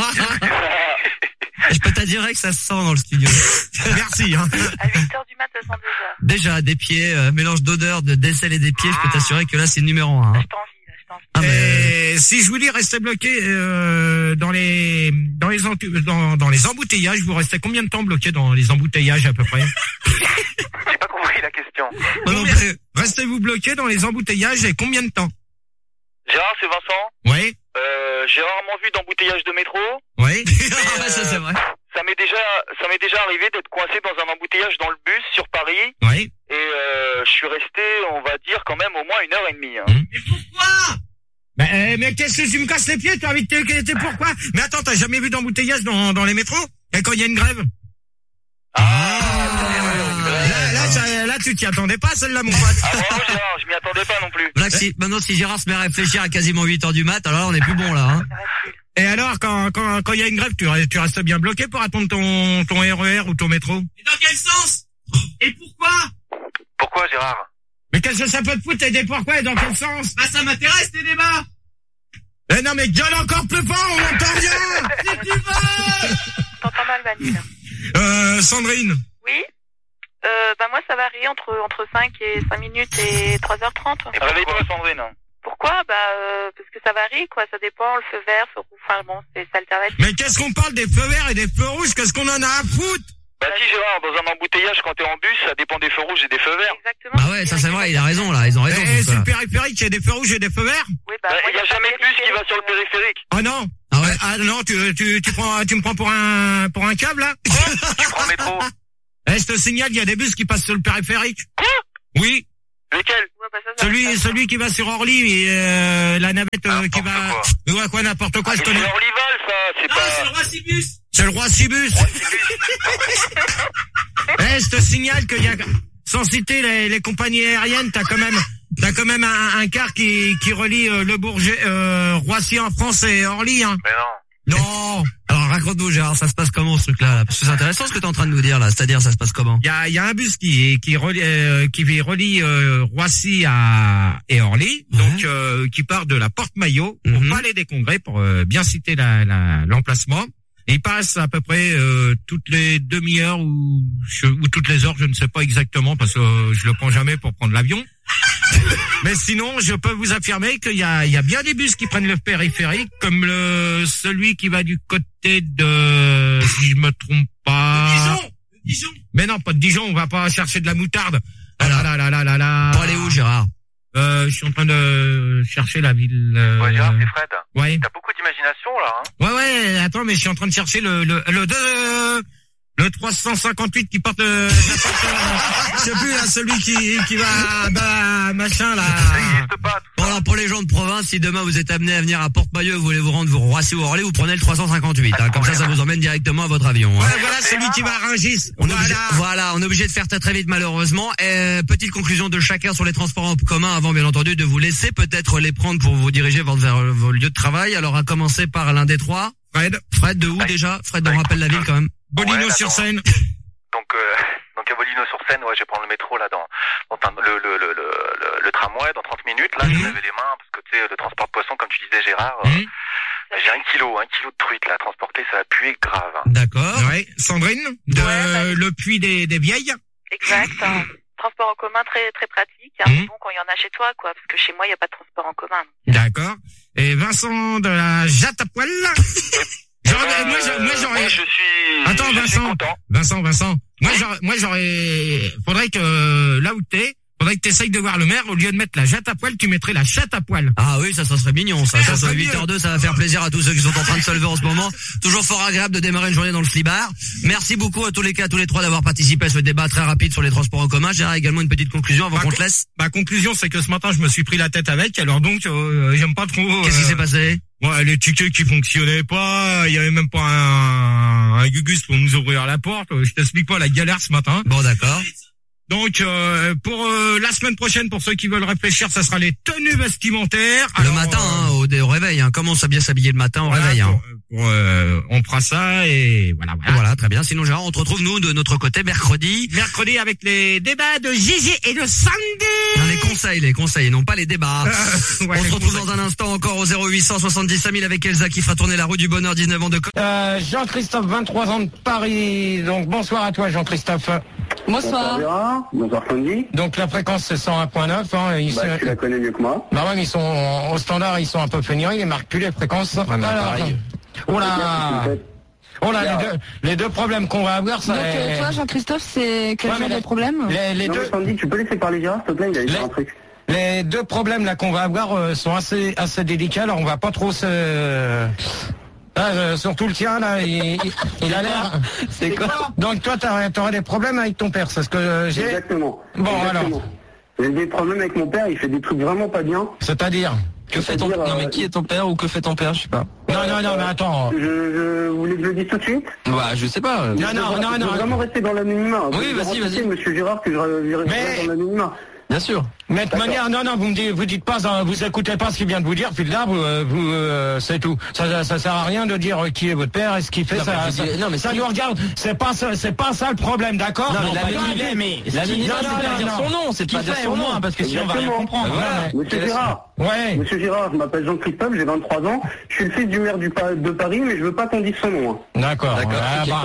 Je peux t'assurer que ça se sent dans le studio. Merci, hein. À huit heures du mat, ça sent déjà. Déjà, des pieds, euh, mélange d'odeur, de d'aisselle et des pieds, je peux t'assurer que là, c'est numéro un. Hein. Je t'envie, là, je t'envie. Ah, mais... Et si je vous dis rester bloqué euh, dans les dans les entu- dans, dans les embouteillages, vous restez combien de temps bloqué dans les embouteillages à peu près? J'ai pas compris la question. Combien- Restez-vous bloqué dans les embouteillages et combien de temps? Gérard, c'est Vincent. Oui. Euh, j'ai rarement vu d'embouteillage de métro. Oui. Ah, bah, ça c'est vrai. Ça m'est déjà, ça m'est déjà arrivé d'être coincé dans un embouteillage dans le bus sur Paris. Oui. Et euh, je suis resté, on va dire, quand même au moins une heure et demie. Hein. Mais pourquoi? Mais, euh, mais qu'est-ce que tu me casses les pieds, toi, avec tes, tes pourquoi? Mais attends, t'as jamais vu d'embouteillage dans, dans les métros? Et quand il y a une grève? Ah, Là, là, ça- là, tu t'y attendais pas, celle-là, mon pote. Ah bravo Gérard, je m'y attendais pas non plus. Là, si, maintenant, si Gérard se met à réfléchir à quasiment huit heures du mat, alors là, on est plus bon, là. Hein. Et alors, quand quand quand il y a une grève, tu restes, tu restes bien bloqué pour attendre ton ton R E R ou ton métro? Et dans quel sens? Et pourquoi? Pourquoi Gérard? Mais qu'est-ce que ça peut te foutre, t'aider pourquoi et dans quel sens? Bah, ça m'intéresse, tes débats. Eh non, mais gueule encore plus fort, on entend rien. Si tu veux. T'entends mal, Vanille. Euh, Sandrine. Oui. Euh, bah moi, ça varie entre entre cinq et cinq minutes et trois heures trente. Réveille-toi Sandrine. Pourquoi? Bah euh, parce que ça varie, quoi. Ça dépend, le feu vert, feu rouge, enfin bon, c'est ça alternatif. Mais qu'est-ce qu'on parle des feux verts et des feux rouges? Qu'est-ce qu'on en a à foutre? Bah si Gérard, dans un embouteillage, quand t'es en bus, ça dépend des feux rouges et des feux verts. Exactement. Bah ouais, ça c'est vrai, il a raison, là. Ils ont raison. Et tout sur ça. le périphérique, il y a des feux rouges et des feux verts? Oui, bah, Bah, moi, il y a pas jamais de de bus qui va périphérique, sur le euh, Oh périphérique. non. Ah ouais. Ah non, tu tu tu prends tu me prends pour un pour un câble là? Tu prends le métro. Eh, je te signale, il y a des bus qui passent sur le périphérique. Quoi? Oui. Lesquels? Ouais, bah, ça, ça Celui, va. celui qui va sur Orly et euh, la navette euh, qui N'importe va... quoi. Ouais, quoi, n'importe quoi, Ah, je mais connais. c'est Orlyval ça, c'est Non, pas... c'est le roi Cibus. C'est le roi Cibus. Eh, je te signale qu'il y a... Sans citer les, les compagnies aériennes, t'as quand même... T'as quand même un, un car qui, qui relie euh, le Bourget, euh, Roissy en France et Orly, hein. Mais non. Non. Alors, raconte-nous, Gérard, ça se passe comment, ce truc-là, là? Parce que c'est intéressant ce que t'es en train de nous dire, là. C'est-à-dire, ça se passe comment? Il y a, il y a un bus qui, qui relie, euh, qui relie euh, Roissy à, et Orly, Ouais. donc euh, qui part de la Porte Maillot au Mhm. Palais des Congrès, pour euh, bien citer la, la, l'emplacement. Et il passe à peu près euh, toutes les demi-heures ou, je- ou toutes les heures, je ne sais pas exactement, parce que euh, je le prends jamais pour prendre l'avion. Mais sinon, je peux vous affirmer qu'il y a, il y a bien des bus qui prennent le périphérique, comme le celui qui va du côté de, si je me trompe pas. Dijon. Dijon. Mais non, pas de Dijon, on va pas chercher de la moutarde. Ah là là là là là là. Pour aller où, Gérard? Euh, je suis en train de chercher la ville. Euh... Ouais Gérard, c'est Fred. Ouais. T'as beaucoup d'imagination là, hein. Ouais ouais. Attends, mais je suis en train de chercher le le le deux, le trois cent cinquante-huit qui porte. Euh, je sais plus là, celui qui qui va bah machin là. Ça n'existe pas. Tout Bon, alors, pour les gens de province, si demain vous êtes amené à venir à Porte-Maillot, vous voulez vous rendre vous Roissy ou Orly, vous prenez le trois cent cinquante-huit, hein. Comme ça, ça vous emmène directement à votre avion, hein. Ouais, voilà celui qui va à Rungis. On est obligé, Voilà. voilà, on est obligé de faire très très vite malheureusement. Et, petite conclusion de chacun sur les transports en commun avant bien entendu de vous laisser peut-être les prendre pour vous diriger vers, vers vos lieux de travail. Alors à commencer par l'un des trois. Fred. Fred de où déjà? Fred, on rappelle la ville quand même. Bolino Ouais, sur attends. Seine. Donc, euh, donc à Bolino-sur-Seine, ouais, je vais prendre le métro là dans, dans un- le, le, le, le, le, le tramway dans trente minutes. Là, je vais laver les mains parce que tu sais, le transport de poisson, comme tu disais Gérard, euh, Mhm. j'ai un kilo, un kilo de truite là, transporter, ça va puer grave. Hein. D'accord. Ouais. Sandrine de Ouais, bah, le puits des des vieilles. Exact. hein. Transport en commun très très pratique. Il y a un Mhm. bon quand il y en a chez toi, quoi. Parce que chez moi, il n'y a pas de transport en commun. D'accord. Et Vincent de la Jatte à poil. Je J'aurais, moi, j'aurais, moi, j'aurais. Moi, je suis. Attends, je suis Vincent. content. Vincent, Vincent. Moi, j'aurais, moi, j'aurais, faudrait que, là où t'es, faudrait que t'essayes de voir le maire, au lieu de mettre la jatte à poil, tu mettrais la chatte à poil. Ah oui, ça, ça serait mignon, ça. Ça, ça, serait huit heures deux, ça va faire plaisir à tous ceux qui sont en train de se lever en ce moment. Toujours fort agréable de démarrer une journée dans le slibard. Merci beaucoup à tous les cas, à tous les trois d'avoir participé à ce débat très rapide sur les transports en commun. J'ai également une petite conclusion avant Ma qu'on con- te laisse. Ma conclusion, c'est que ce matin, je me suis pris la tête avec, alors donc, euh, j'aime pas trop. Qu'est-ce qui euh, s'est passé? Ouais, les tickets qui fonctionnaient pas, il y avait même pas un, un gugus pour nous ouvrir la porte. Je t'explique pas la galère ce matin. Bon, d'accord. Donc, euh, pour euh, la semaine prochaine, pour ceux qui veulent réfléchir, ça sera les tenues vestimentaires. Le Alors, matin, hein, au, au réveil, hein. Comment ça bien s'habiller le matin au voilà, réveil, hein. pour, pour, euh, on fera ça et voilà, voilà. Voilà, très bien. Sinon, Gérard, on te retrouve, nous, de notre côté, mercredi. Mercredi avec les débats de Gigi et de Sandy. Non, les conseils, les conseils, non pas les débats. Euh, ouais, on se les retrouve conseils. dans un instant encore au zéro huit cent soixante-dix cinq mille avec Elsa qui fera tourner la rue du bonheur, dix-neuf ans de co- Euh, Jean-Christophe, vingt-trois ans de Paris. Donc bonsoir à toi Jean-Christophe. Bonsoir. Bonsoir, bonsoir Sandy. Donc la fréquence c'est cent un point neuf. Hein, ils Bah, sont- tu la connais mieux que moi. Bah ouais, mais ils sont au standard, ils sont un peu fainéants, ils marquent plus les fréquences. Alors, pareil. oh là, oh là, les deux, les deux problèmes qu'on va avoir, ça. Donc, euh, est- toi, Jean-Christophe, c'est quel Ouais, genre mais de problème les, les non, deux, mais Sandy, tu peux laisser parler Gérard, s'il te plaît, il a dit un truc. les deux problèmes là qu'on va avoir euh, sont assez, assez délicats. Alors on va pas trop se. Ah, euh, surtout le tien là, il, il, il a l'air. C'est quoi? Donc toi, t'aurais, t'aurais des problèmes avec ton père, c'est ce que euh, j'ai. Exactement. Bon Exactement. alors. J'ai des problèmes avec mon père, il fait des trucs vraiment pas bien. C'est-à-dire. Que fait ton C'est-à-dire, Non mais euh, qui est ton père ou que fait ton père, je sais pas. Non non non mais attends. Je, je vous voulez que je le dise tout de suite? Bah je sais pas. Non non non Je veux non. vraiment rester dans l'anonymat. Oui, Vous vas-y, racontez, vas-y. Monsieur Gérard, que je, je reste Mais- dans l'anonymat. Bien sûr. Mais de manière, non, non, vous me dites, vous dites pas, euh, vous écoutez pas ce qu'il vient de vous dire, puis là, vous, euh, vous euh, c'est tout. Ça, ça, ça sert à rien de dire euh, qui est votre père et ce qu'il fait. Non, ça, mais je ça, dis- non, mais ça si- nous regarde. C'est pas, ça- c'est pas ça le problème, d'accord? Non, mais pas l'anonymat, lui, mais l'anonymat, Non, c'est non, pas non, dire non. son nom, c'est Qui pas dire fait, son au nom, moins, parce que sinon on va rien Exactement. comprendre. Voilà. Monsieur Quel- Gérard. Ouais. Monsieur Gérard, je m'appelle Jean-Christophe, j'ai vingt-trois ans. Je suis le fils du maire du Pa- de Paris, mais je veux pas qu'on dise son nom. hein. D'accord. D'accord, Ah, ok.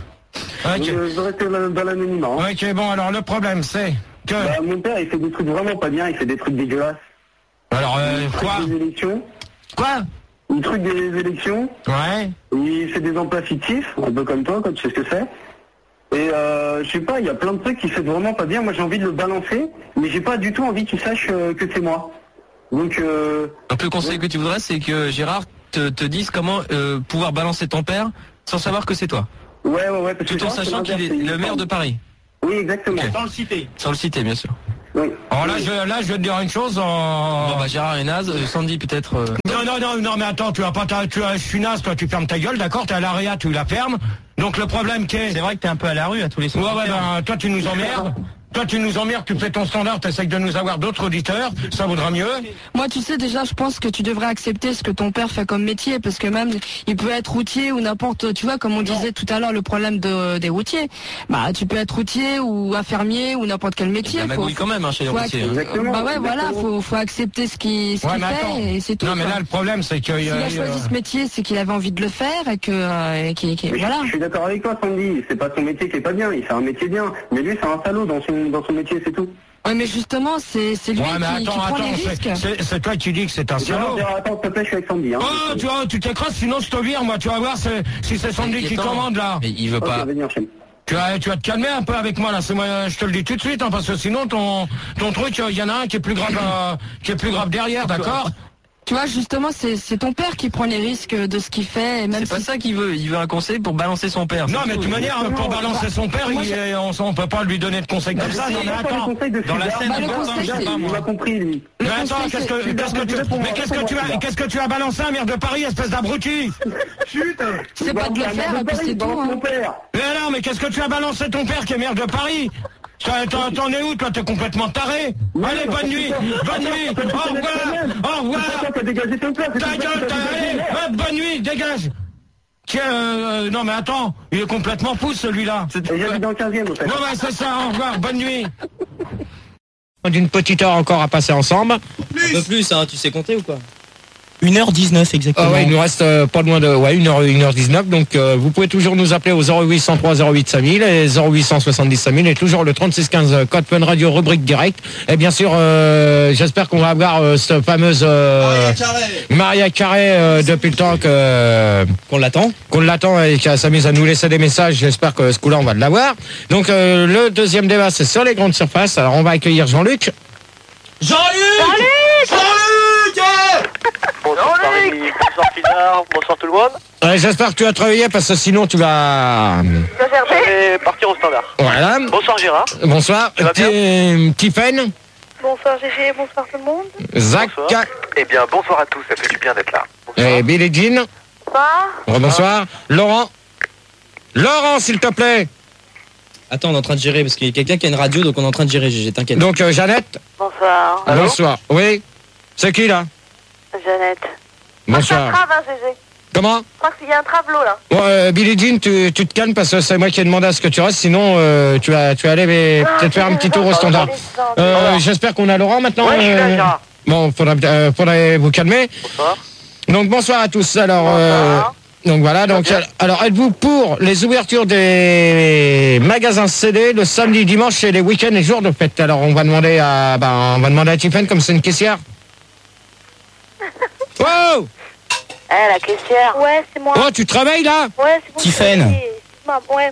bah, Donc, ok. euh, je veux rester dans dans l'anonymat. hein. Ok, bon, alors le problème, c'est que. Bah, mon père, il fait des trucs vraiment pas bien, il fait des trucs dégueulasses. Alors, euh, Il quoi? truc des élections. Quoi? Il truc des élections. Ouais. Il fait des emplois fictifs, un peu comme toi, quand tu sais ce que c'est. Et euh, je sais pas, il y a plein de trucs qui fait vraiment pas bien. Moi, j'ai envie de le balancer, mais j'ai pas du tout envie qu'il sache euh, que c'est moi. Donc, euh, Donc le conseil que tu voudrais, c'est que Gérard te, te dise comment euh, pouvoir balancer ton père sans savoir que c'est toi. ouais, ouais, ouais. Parce que Tout en Gérard, c'est sachant qu'il est l'inverse, le il maire de Paris. Oui, exactement. Sans le citer. Sans le citer, bien sûr. Oui. Alors là, je, là, je vais te dire une chose. En... Bon bah Gérard est naze, euh, Sandy peut-être... euh, Non, non, non, non, mais attends, tu as pas, ta- tu as, je suis naze, toi, tu fermes ta gueule, d'accord? T'es à l'area, tu la fermes. Donc le problème qu'est. C'est vrai que t'es un peu à la rue à tous les Ouais, soirs. ouais, ben, toi, tu nous emmerdes. Toi, tu nous emmerdes, tu fais ton standard, t'essayes de nous avoir d'autres auditeurs, ça vaudra mieux. Moi, tu sais, déjà, je pense que tu devrais accepter ce que ton père fait comme métier, parce que même, il peut être routier ou n'importe, tu vois, comme on disait tout à l'heure, le problème de, des routiers. Bah, tu peux être routier ou infirmier ou n'importe quel métier. Il y a magouille quand même, hein, chez les faut routiers, ac- hein. Exactement, Bah ouais, voilà, exactement. faut, faut accepter ce qu'il ce Ouais, qu'il mais attends. fait et c'est tout. Non, mais quoi. là, le problème, c'est que. S'il euh, a choisi euh, ce métier, c'est qu'il avait envie de le faire et que, euh, et qu'il- qu'il- Mais je- voilà. Je suis d'accord avec toi, Sandy. C'est pas son métier qui est pas bien. Il fait un métier bien. Mais lui, c'est un salaud dans son, dans son métier, c'est tout. Ouais, mais justement, c'est c'est lui Ouais, mais qui, qui attends, prend attends, les c'est- risques. c'est c'est toi qui dis que c'est un Gérard, salaud. Gérard, attends, s'il te plaît, je suis avec Sandy. Hein. Oh, tu vois, tu t'écrases, sinon je te vire, moi, tu vas voir c'est- si c'est Sandy qui Inquiétant. commande, là. Mais il veut Ok, pas... vas-y, enchaîne. Tu vas, tu vas te calmer un peu avec moi, là, c'est moi, je te le dis tout de suite, hein, parce que sinon, ton, ton truc, il y en a un qui est plus grave, euh, qui est plus grave derrière, d'accord? Tu vois, justement, c'est c'est ton père qui prend les risques de ce qu'il fait, et même C'est pas si ça qu'il veut, il veut un conseil pour balancer son père. Non, c'est mais de tout. toute manière, pour balancer son père, il est- on, on peut pas lui donner de conseils comme ça. Non, mais attends, dans la scène, Bah, le attends, conseil, je sais c'est- pas, Il moi. m'a compris, lui. Mais Le attends, conseil, qu'est-ce c'est- que, qu'est-ce que tu, mais qu'est-ce que tu as, qu'est-ce que tu as balancé un maire de Paris, espèce d'abruti? Chut. c'est pas de le faire, et puis c'est tout. Mon Hein. père. Mais non, mais qu'est-ce que tu as balancé ton père qui est maire de Paris? T'en t'en- t'en es où, toi? T'es complètement taré? Allez, bonne nuit, bonne nuit, au revoir, au revoir. T'as dégagé ton père. Ta gueule, t'as, allez, hop, bonne nuit, dégage. Tiens, euh, non mais attends, il est complètement pouce celui-là. Et j'habite dans le quinzième, au fait. Ouais, ouais, c'est ça, au revoir, bonne nuit. D'une petite heure encore à passer ensemble. Un peu plus, hein, tu sais compter ou quoi? une heure dix-neuf exactement. Ah ouais, il nous reste euh, pas loin de ouais, une heure, une heure dix-neuf. Donc euh, vous pouvez toujours nous appeler au zéro huit cent trois zéro huit cinq mille et zéro huit cent soixante-dix cinq mille et toujours le trente-six quinze euh, code Fun Radio rubrique direct. Et bien sûr, euh, j'espère qu'on va avoir euh, cette fameuse euh, Maria Carré euh, depuis le temps que euh, qu'on l'attend. Qu'on l'attend et qu'elle s'amuse à nous laisser des messages. J'espère que ce coup-là, on va l'avoir. Donc euh, le deuxième débat, c'est sur les grandes surfaces. Alors on va accueillir Jean-Luc. Jean-Luc Jean-Luc Bonsoir Paris, bonsoir Philard, bonsoir tout le monde. Ouais, j'espère que tu as travaillé parce que sinon tu vas... Je vais partir au standard. Voilà. Bonsoir Gérard. Bonsoir. Ça va bien Tiffen. Bonsoir Gégé, bonsoir tout le monde. Zach. Eh bien, bonsoir à tous, ça fait du bien d'être là. Et Billie Jean. Bonsoir. Bonsoir. Laurent. Laurent, s'il te plaît. Attends, on est en train de gérer parce qu'il y a quelqu'un qui a une radio, donc on est en train de gérer, Gégé, t'inquiète. Donc euh, Jeannette. Bonsoir. Bonsoir. Oui. C'est qui là? Jeannette. Bonsoir. C'est un trave, hein, Gégé. Comment? Je crois qu'il y a un travelot là. Bon, euh, Billie Jean, tu, tu te calmes parce que c'est moi qui ai demandé à ce que tu restes, sinon euh, tu vas tu vas aller mais, peut-être faire un petit tour au standard. Euh, J'espère qu'on a Laurent maintenant. Ouais, je suis là, Gérard. Bon, faudra, euh, faudrait vous calmer. Bonsoir. Donc bonsoir à tous. Alors, euh, donc voilà. Donc alors, êtes-vous pour les ouvertures des magasins C D le samedi, dimanche et les week-ends et jours de fête? Alors on va demander à, ben, on va demander à Tiffen comme c'est une caissière. Wow! Eh, la caissière. Ouais, c'est moi. Oh, tu travailles là? Ouais, c'est bon. Tiffen. Excuse-moi, ouais.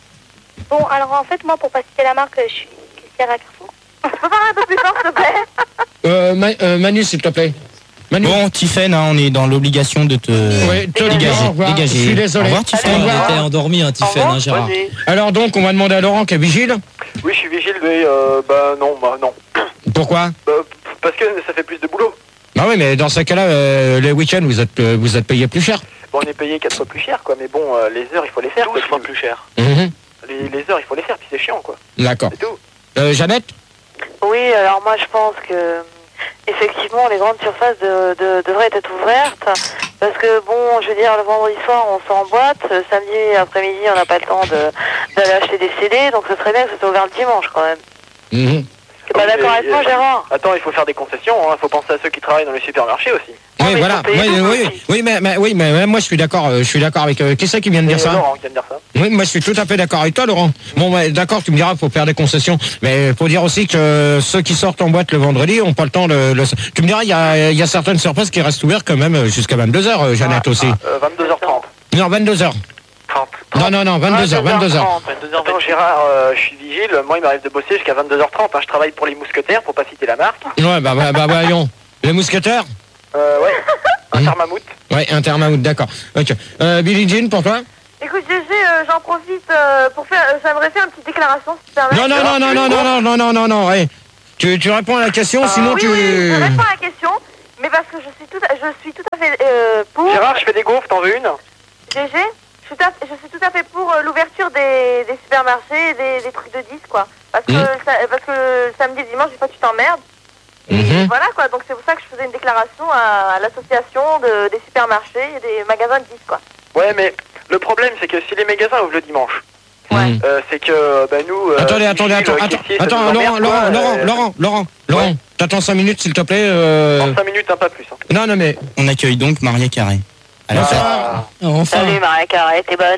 Bon, alors en fait, moi, pour pas citer la marque, je suis caissière à Carrefour. Je peux parler un peu plus fort, s'il te plaît? Euh, Ma- euh, Manu, s'il te plaît. Manu. Bon, Tiffen, hein, on est dans l'obligation de te Oui, te dégager. au revoir. dégager. Je suis désolé. Au revoir, Tiffen. Au revoir. On était endormi, hein, Tiffen, hein, Gérard. Alors donc, on va demander à Laurent qui est vigile. Oui, je suis vigile, mais euh, bah non, bah non. Pourquoi? Bah, parce que ça fait plus de boulot. Bah oui, mais dans ce cas-là, euh, les week-ends, vous êtes euh, vous êtes payé plus cher. Bon, on est payé quatre fois plus cher, quoi, mais bon, euh, les heures, il faut les faire. douze fois plus cher. Mhm. Les, les heures, il faut les faire, puis c'est chiant, quoi. D'accord. C'est tout. Euh, Jeannette? Oui, alors moi, je pense que effectivement, les grandes surfaces de, de, devraient être ouvertes. Parce que, bon, je veux dire, le vendredi soir, on sort en boîte. Le samedi après-midi, on n'a pas le temps de- d'aller acheter des C D. Donc, ce serait bien que ce soit ouvert le dimanche, quand même. Mhm. T'es pas d'accord avec moi, Gérard? Attends, il faut faire des concessions, hein. Il faut penser à ceux qui travaillent dans les supermarchés aussi. Oui, voilà. Oui, oui, oui, oui, mais, mais oui, mais, mais moi je suis d'accord. euh, Je suis d'accord avec. Euh, qui c'est qui vient de dire C'est ça? Laurent qui vient de dire ça. Oui, moi je suis tout à fait d'accord avec toi, Laurent. Bon, ouais, d'accord, tu me diras qu'il faut faire des concessions, mais il faut dire aussi que ceux qui sortent en boîte le vendredi ont pas le temps. Le, le... Tu me diras, il y a, il y a certaines surfaces qui restent ouvertes quand même jusqu'à vingt-deux heures, euh, Jeannette aussi. Euh, vingt-deux heures trente. Non, vingt-deux heures. Non, non, non, vingt-deux heures, vingt-deux heures. Attends, Gérard, euh, je suis vigile. Moi, il m'arrive de bosser jusqu'à vingt-deux heures trente. Hein. Je travaille pour les mousquetaires, pour pas citer la marque. Ouais, bah, bah, bah, voyons. Les mousquetaires? Euh, ouais. Un thermamout. Ouais, un thermamout, d'accord. Ok. Euh, Billie Jean, pour toi? Écoute, Gégé, euh, j'en profite euh, pour faire... euh, J'aimerais faire une petite déclaration, si tu permets. Non, non, non, non, non, non, non, non, non, non, non, ouais. Tu, tu réponds à la question, sinon oui, tu... oui, je réponds à la question, mais parce que je suis tout à, je suis tout à fait euh, pour... Gérard, je fais des gaufres, t'en veux une? Gégé, je suis, tout à- je suis tout à fait pour euh, l'ouverture des, des supermarchés et des, des trucs de dix, quoi. Parce que, Mmh. le sa- parce que le samedi et dimanche, des fois, tu t'emmerdes. Mhm. Voilà, quoi. Donc, c'est pour ça que je faisais une déclaration à, à l'association de, des supermarchés et des magasins de dix, quoi. Ouais, mais le problème, c'est que si les magasins ouvrent le dimanche, Mhm. euh, c'est que, bah, nous... euh, Attendez, attendez, vigiles, attends, attends, caissiers, ça attends, nous Laurent, emmerde, Laurent, quoi, Laurent, euh, Laurent, Laurent, Laurent, t'attends cinq minutes, s'il te plaît. Euh... En cinq minutes, un pas plus. Hein. Non, non, mais... On accueille donc Maria Carré. Alors, Bonsoir. enfin. Salut, Maria Carré, t'es bonne.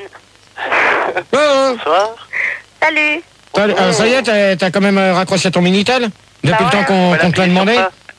Bonsoir. Salut. T'as- euh, ça y est, t'as t'as quand même euh, raccroché ton Minitel depuis le temps qu'on qu'on te l'a demandé.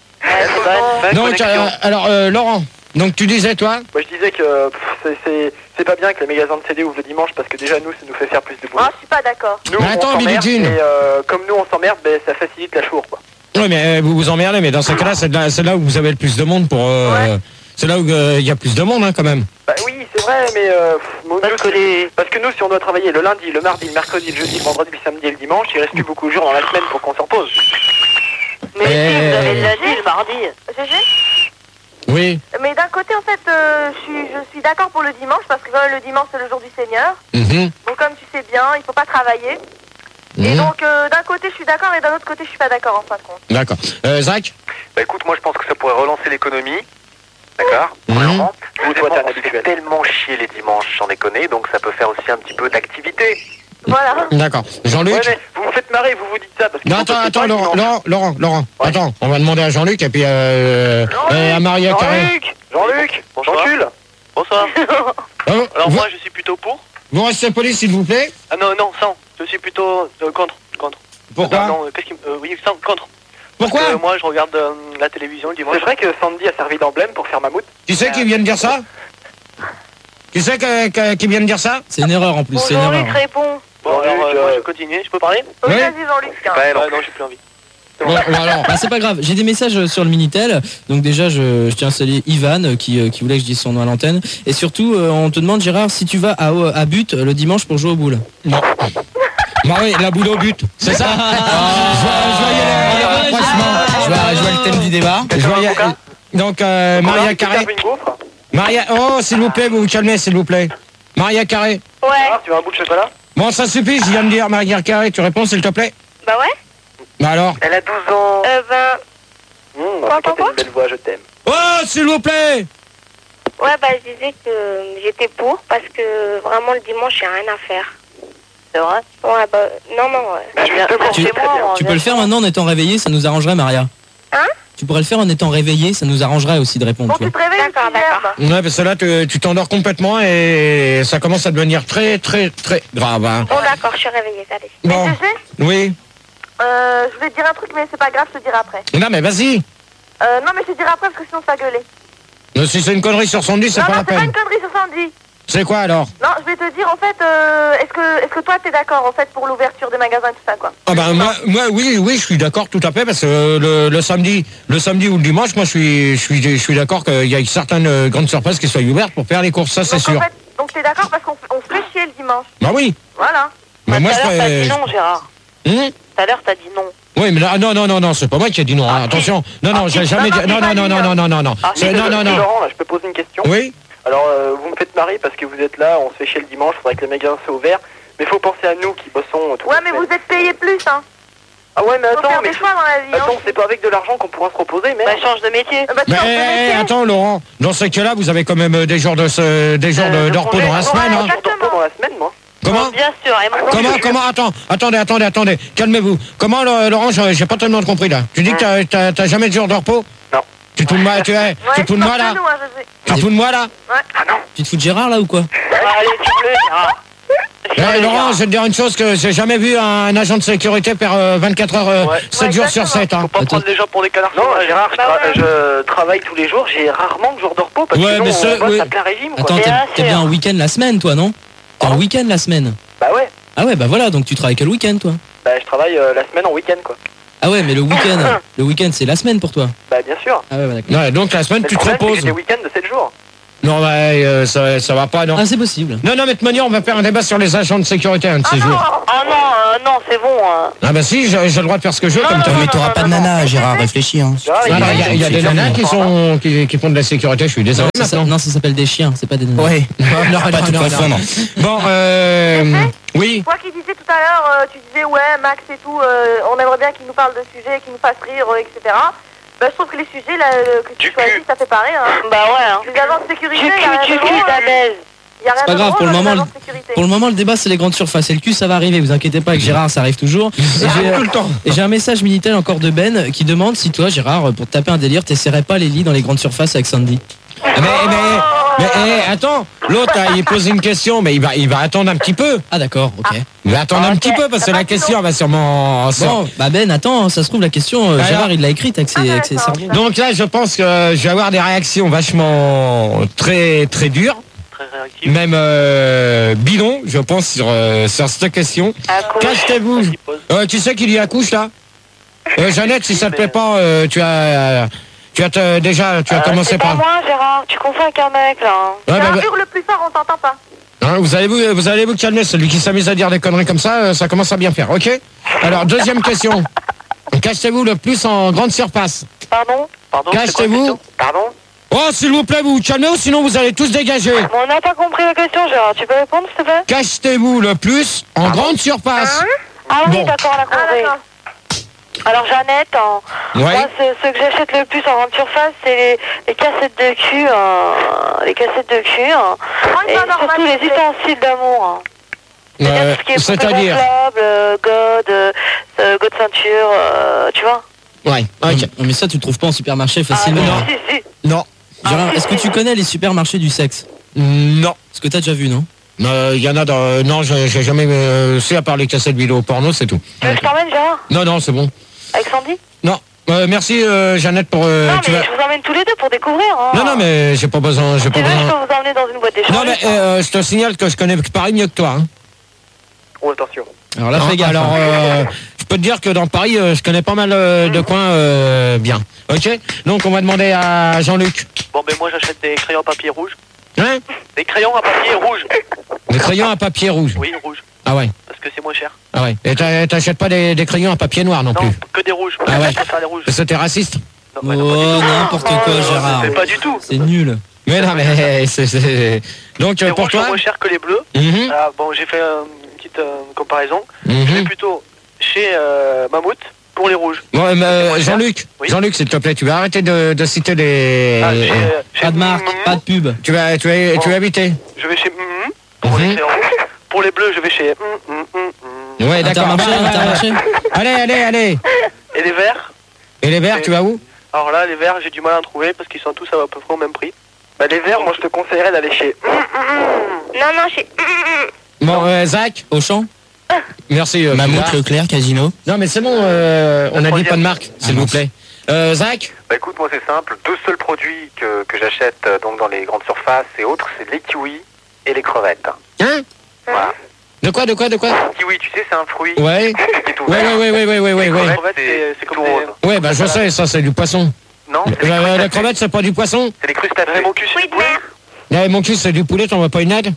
Donc, euh, alors, euh, Laurent, donc tu disais, toi? Moi, je disais que pff, c'est- c'est c'est pas bien que les magasins de C D ouvrent le dimanche parce que déjà, nous, ça nous fait faire plus de boulot. Ah, je suis pas d'accord. Nous, Mais attends, on Billie s'emmerde Jean. et euh, comme nous, on s'emmerde, ben, ça facilite la chour, quoi. Oui, mais euh, vous vous emmerdez, mais dans ce cas-là, c'est là, c'est là où vous avez le plus de monde pour... euh, C'est là où il y a plus de monde, hein, quand même. Bah oui, c'est vrai, mais euh, pff, nous, parce, que les... parce que nous, si on doit travailler le lundi, le mardi, le mercredi, le jeudi, le vendredi, le samedi et le dimanche, il reste plus beaucoup de jours dans la semaine pour qu'on s'en repose. Mais si, Euh, vous avez le lundi, le mardi. Gégé? Oui. Mais d'un côté, en fait, euh, je suis, je suis d'accord pour le dimanche, parce que quand même, le dimanche, c'est le jour du Seigneur. Mhm. Donc, comme tu sais bien, il faut pas travailler. Et Mhm. donc, euh, d'un côté, je suis d'accord, et d'un autre côté, je suis pas d'accord, en fin de compte. D'accord. Euh, Zach? Bah écoute, moi je pense que ça pourrait relancer l'économie. D'accord. Mhm. Premièrement. Deuxièmement, toi, t'es un on se fait habitué. tellement chier les dimanches, sans déconner, donc ça peut faire aussi un petit peu d'activité. Voilà. D'accord. Jean-Luc? Ouais, mais vous vous faites marrer, vous vous dites ça parce que... Non, vous attends, bossez attends, pas le Laurent, dimanche. Laurent, Laurent, Laurent, attends, on va demander à Jean-Luc et puis euh, euh, à Maria Carré. Jean-Luc Jean-Luc, Jean-Cul. Bonsoir. Oh, Alors vous, moi, je suis plutôt pour. vous restez poli, s'il vous plaît. Ah non, non, sans. Je suis plutôt euh, contre. Contre. Pourquoi Non, non, euh, qu'est-ce qui... euh, oui, sans, contre. Pourquoi Parce que moi, je regarde euh, la télévision le dimanche. C'est vrai que Sandy a servi d'emblème pour faire mammouth. Qui c'est qui vient de dire ça Qui c'est que- que- qui vient de dire ça C'est une erreur en plus, c'est une erreur. Jean-Luc répond. Bon, alors, euh, moi, je continue. Je peux parler Oui, Oui. vas-y, Jean-Luc. tiens. Ouais, non, j'ai plus envie. Bon, bon, alors. Bah, c'est pas grave, j'ai des messages sur le Minitel. Donc déjà je, je tiens à saluer Ivan euh, qui, euh, qui voulait que je dise son nom à l'antenne. Et surtout euh, on te demande Gérard si tu vas à, à But le dimanche pour jouer au boule. Non. Bah oui, la boule au but, c'est ça. Je vois- je voyais les- franchement. Je vois, je vois le thème du débat. Je voyais- donc euh, Maria Carré. Maria, oh s'il vous plaît, vous vous calmez s'il vous plaît. Maria Carré. Ouais. Ah, tu veux un bout de chocolat? Bon ça suffit, je viens de dire Maria Carré, tu réponds s'il te plaît. Bah ouais. Bah alors. Elle a douze ans. Euh, ben. Mmh, Quoi, quoi, quoi une belle voix, je t'aime. Oh s'il vous plaît. Ouais, bah je disais que j'étais pour parce que vraiment le dimanche, j'ai rien à faire. C'est vrai? Ouais, bah non, non, ouais. Bah, justement, Tu, chez moi, tu peux le faire maintenant en étant réveillé, ça nous arrangerait Maria. Hein? Tu pourrais le faire en étant réveillé, ça nous arrangerait aussi de répondre. tu vois. te réveilles, d'accord, d'accord. Ouais parce que là tu tu t'endors complètement et ça commence à devenir très très très grave. Hein. Bon, d'accord, je suis réveillée, allez. Bon. Oui. Euh, je vais te dire un truc, mais c'est pas grave, je te dirai après. Non mais vas-y. Euh, non, mais je te dirai après parce que sinon ça va gueuler. Mais si c'est une connerie sur Sandy, c'est Non, pas non, la c'est pas peine. une connerie sur Sandy. C'est quoi alors? Non, je vais te dire, en fait, euh, est-ce que, est-ce que toi, t'es d'accord, en fait, pour l'ouverture des magasins et tout ça, quoi? Ah ben moi, moi oui oui je suis d'accord tout à fait parce que euh, le, le samedi le samedi ou le dimanche moi je suis je suis je suis d'accord qu'il y a certaines euh, grandes surfaces qui soient ouvertes pour faire les courses, ça c'est Donc, sûr. en fait, donc t'es d'accord parce qu'on f- on se fait chier le dimanche. Bah oui. Voilà. Mais moi je Tout à l'heure, t'as dit ferais- non, Gérard. Hum Tout à l'heure, t'as dit non. Oui mais là, non non non non c'est pas moi qui ai dit non hein, attention non non j'ai jamais dit non non non non non non non non Ah, C'est- si, non non monsieur non Laurent, là, je peux poser une question? oui. Alors, euh, vous me faites marrer parce que vous êtes là, on se fait chier le dimanche, faudrait que les magasins soient ouverts. Mais faut penser à nous qui bossons tout Ouais, mais vous êtes payé plus, hein. Ah ouais, mais Faut attends, faire mais des choix dans la vie, attends, hein. c'est pas avec de l'argent qu'on pourra se reposer, mais... Bah, change de métier. Bah, tu Mais changes de eh, métier. attends Laurent, dans ce cas-là vous avez quand même euh, des jours de ce, des jours de, de repos dans la semaine. Hein. dans la semaine, moi. Comment? Bien sûr, et mon Comment, comment, attends, attendez, attendez, attendez, calmez-vous. Comment, Lo- Laurent, j'ai j'ai pas tellement compris là. Tu dis que t'as- t'as t'as jamais de jour de repos? Non. Tu te fous de moi, tu es, tu te fous de moi là? Tu te fous de moi là? Tu te fous de Gérard là ou quoi? Allez, tu pleues, Gérard. Eh, Laurent, je vais te dire une chose que j'ai jamais vu un agent de sécurité faire euh, vingt-quatre heures, euh, sept jours sur sept. Hein. Faut pas prendre les gens pour des canards. Non, Gérard, je, tra- je travaille tous les jours, j'ai rarement de jours de repos parce Ouais, que mais sinon, ce- on bosse oui. à plein régime. Quoi. Attends, t'es t'es bien en week-end la semaine toi, non? T'es en week-end la semaine? Bah ouais, Ah ouais, bah voilà, donc tu travailles que le week-end toi. bah je travaille euh, la semaine en week-end quoi. Ah ouais, mais le week-end, le week-end c'est la semaine pour toi. Bah bien sûr. Ah ouais, bah, d'accord. Ouais, donc la semaine, Mais tu le te problème, c'est que reposes. j'ai des week-ends de sept jours. Non, bah, euh, ça, ça va pas, non. Ah, c'est possible. Non, non, mais de toute manière, on va faire un débat sur les agents de sécurité un de ces jours. Oh non, euh, non, c'est bon. hein. Ah bah si, j'ai j'ai le droit de faire ce que je veux comme toi. Mais t'auras pas de nana, Gérard, réfléchis. Hein. Ah, non, Il y a, il y a des nanas qui sont qui, qui font de la sécurité, je suis désolé Non, ça, maintenant. non, ça s'appelle des chiens, c'est pas des nanas. Ouais. non, Pas non, tout non, confondre. Bon, euh... Oui. Toi qui disais tout à l'heure, euh, tu disais ouais, Max et tout, euh, on aimerait bien qu'il nous parle de sujets, qu'il nous fasse rire, euh, et cetera. Bah, je trouve que les sujets là, euh, que tu choisis, ça fait pareil. Hein. Bah ouais. Hein. Les agents de sécurité, Du y a cul, rien du de cul, drôle, ta hein. baise. Y a rien C'est pas de grave, drôle pour le dans les moment, agents le, de sécurité. pour le moment, le débat c'est les grandes surfaces. Et le cul, ça va arriver, vous inquiétez pas, avec Gérard, ça arrive toujours. Et j'ai, tout le temps. et j'ai un message Minitel encore de Ben qui demande si toi, Gérard, pour te taper un délire, t'essaierais pas les lits dans les grandes surfaces avec Sandy. Mais, mais, mais, eh, attends, l'autre, là, il pose une question, mais il va, il va attendre un petit peu. Ah d'accord, ok. Il va attendre un petit peu parce que la question va sûrement... Bon, bah Ben, attends, ça se trouve la question, euh, Alors Gérard, il l'a écrite avec ses, avec ses cerveaux. Donc là, je pense que je vais avoir des réactions vachement très très dures. Même euh, bidon, je pense, sur, euh, sur cette question. Cachetez-vous. Euh, tu sais qu'il y accouche là euh, Jeannette, si ça te plaît pas, euh, tu as, tu as te- déjà, tu as commencé C'est pas par. moi, Gérard, tu confonds avec un mec là. Hein. Ouais, bah, Gérard, bah. hurle plus fort, on t'entend pas. Hein, vous allez vous, vous allez vous calmer. Celui qui s'amuse à dire des conneries comme ça, euh, ça commence à bien faire. Ok. Alors deuxième question. Cachetez-vous le plus en grande surface. Pardon Pardon. Cachetez-vous. Pardon. Oh, s'il vous plaît, vous vous calmez ou sinon vous allez tous dégager. Bon, on n'a pas compris la question, Gérard. Tu peux répondre, s'il te plaît? Cachetez-vous le plus en grande surface. Ah oui, Bon. d'accord, on a compris. Alors, Jeannette, en... Ouais. moi, ce, ce que j'achète le plus en grande surface, c'est les, les cassettes de cul, hein. Les cassettes de cul, hein. Et surtout les ustensiles d'amour. Hein. Euh, Tout ce qui est C'est-à-dire. gonflable, euh, God, euh, euh, God ceinture, euh, tu vois. Ouais. Ok. Mais ça, tu le trouves pas en supermarché facilement. Ah, si, si. Non. Gérard, est-ce que tu connais les supermarchés du sexe? Non. Est-ce que t'as déjà vu, non? Il euh, y en a dans... Non, j'ai j'ai jamais... Euh, c'est à part les cassettes vidéo porno, c'est tout. Tu veux que je t'emmène, Gérard? Non, non, c'est bon. Avec Sandy? Non. Euh, merci, euh, Jeannette, pour... Euh, Non, tu mais vas- je vous emmène tous les deux pour découvrir. Hein. Non, non, mais j'ai pas besoin... J'ai pas Tu veux, je besoin... peux vous emmener dans une boîte d'échange. Non, mais euh, je te signale que je connais Paris mieux que toi. Hein. Oh, attention. Alors là, Non, fais gaffe. Alors, hein. euh, je peux te dire que dans Paris, euh, je connais pas mal euh, de coins euh, bien. Ok. Donc, on va demander à Jean-Luc. Bon, ben moi j'achète des crayons à papier rouge. Hein? Des crayons à papier rouge. Des crayons à papier rouge. Oui, rouge. Ah ouais. Parce que c'est moins cher. Ah ouais. Et t'a- t'achètes pas des, des crayons à papier noir non, Non, plus. que des rouges. Ah ouais. Je préfère les rouges. Parce que t'es raciste. Oh, n'importe quoi, Gérard. C'est pas du tout. C'est nul. Mais non, mais c'est... c'est- Donc, Les euh, pour rouges sont toi... moins chers que les bleus. Mhm. Ah, bon, j'ai fait euh, une petite euh, comparaison. Mhm. Je vais plutôt chez euh, Mammouth pour les rouges. Bon, euh, euh, Jean-Luc, Jean-Luc, s'il te plaît, tu vas arrêter de, de citer les... Ah, chez, euh, chez Pas de marque, pas de pub. Tu vas, tu vas, tu vas habiter. Je vais chez Mhm. pour les crayons rouges. Pour les bleus, je vais chez Mhm, mhm, mhm. Ouais, d'accord. Intermarché, Bah, bah, bah, Intermarché. Allez, allez, allez. Et les verts? Et les verts, tu vas où? Alors là, les verts, j'ai du mal à en trouver parce qu'ils sont tous à peu près au même prix. Bah, les verts, moi je te conseillerais d'aller chez. Non, non, chez... Bon, euh, Zach, Auchan. Merci. Euh, Mammouth, Pilar. Leclerc, Casino. Non, mais c'est bon, euh, on a dit pas de marque, s'il vous plaît. Euh, Zach? Bah écoute, moi c'est simple. Deux seuls produits que, que j'achète euh, donc dans les grandes surfaces et autres, c'est les kiwis et les crevettes. Hein? Voilà. De quoi, de quoi, de quoi? Kiwi, tu sais, c'est un fruit Ouais. qui est tout Ouais, vert. ouais, ouais, ouais, ouais, ouais, Les ouais. crevettes, c'est c'est comme des... Ouais, bah je sais, ça c'est du poisson. Non, c'est Euh, des la crustacés. crevette, c'est pas du poisson? C'est des crustacés. Mon cul, c'est Oui, de mer. Eh, mon cul, c'est du poulet, t'en veux pas une aide?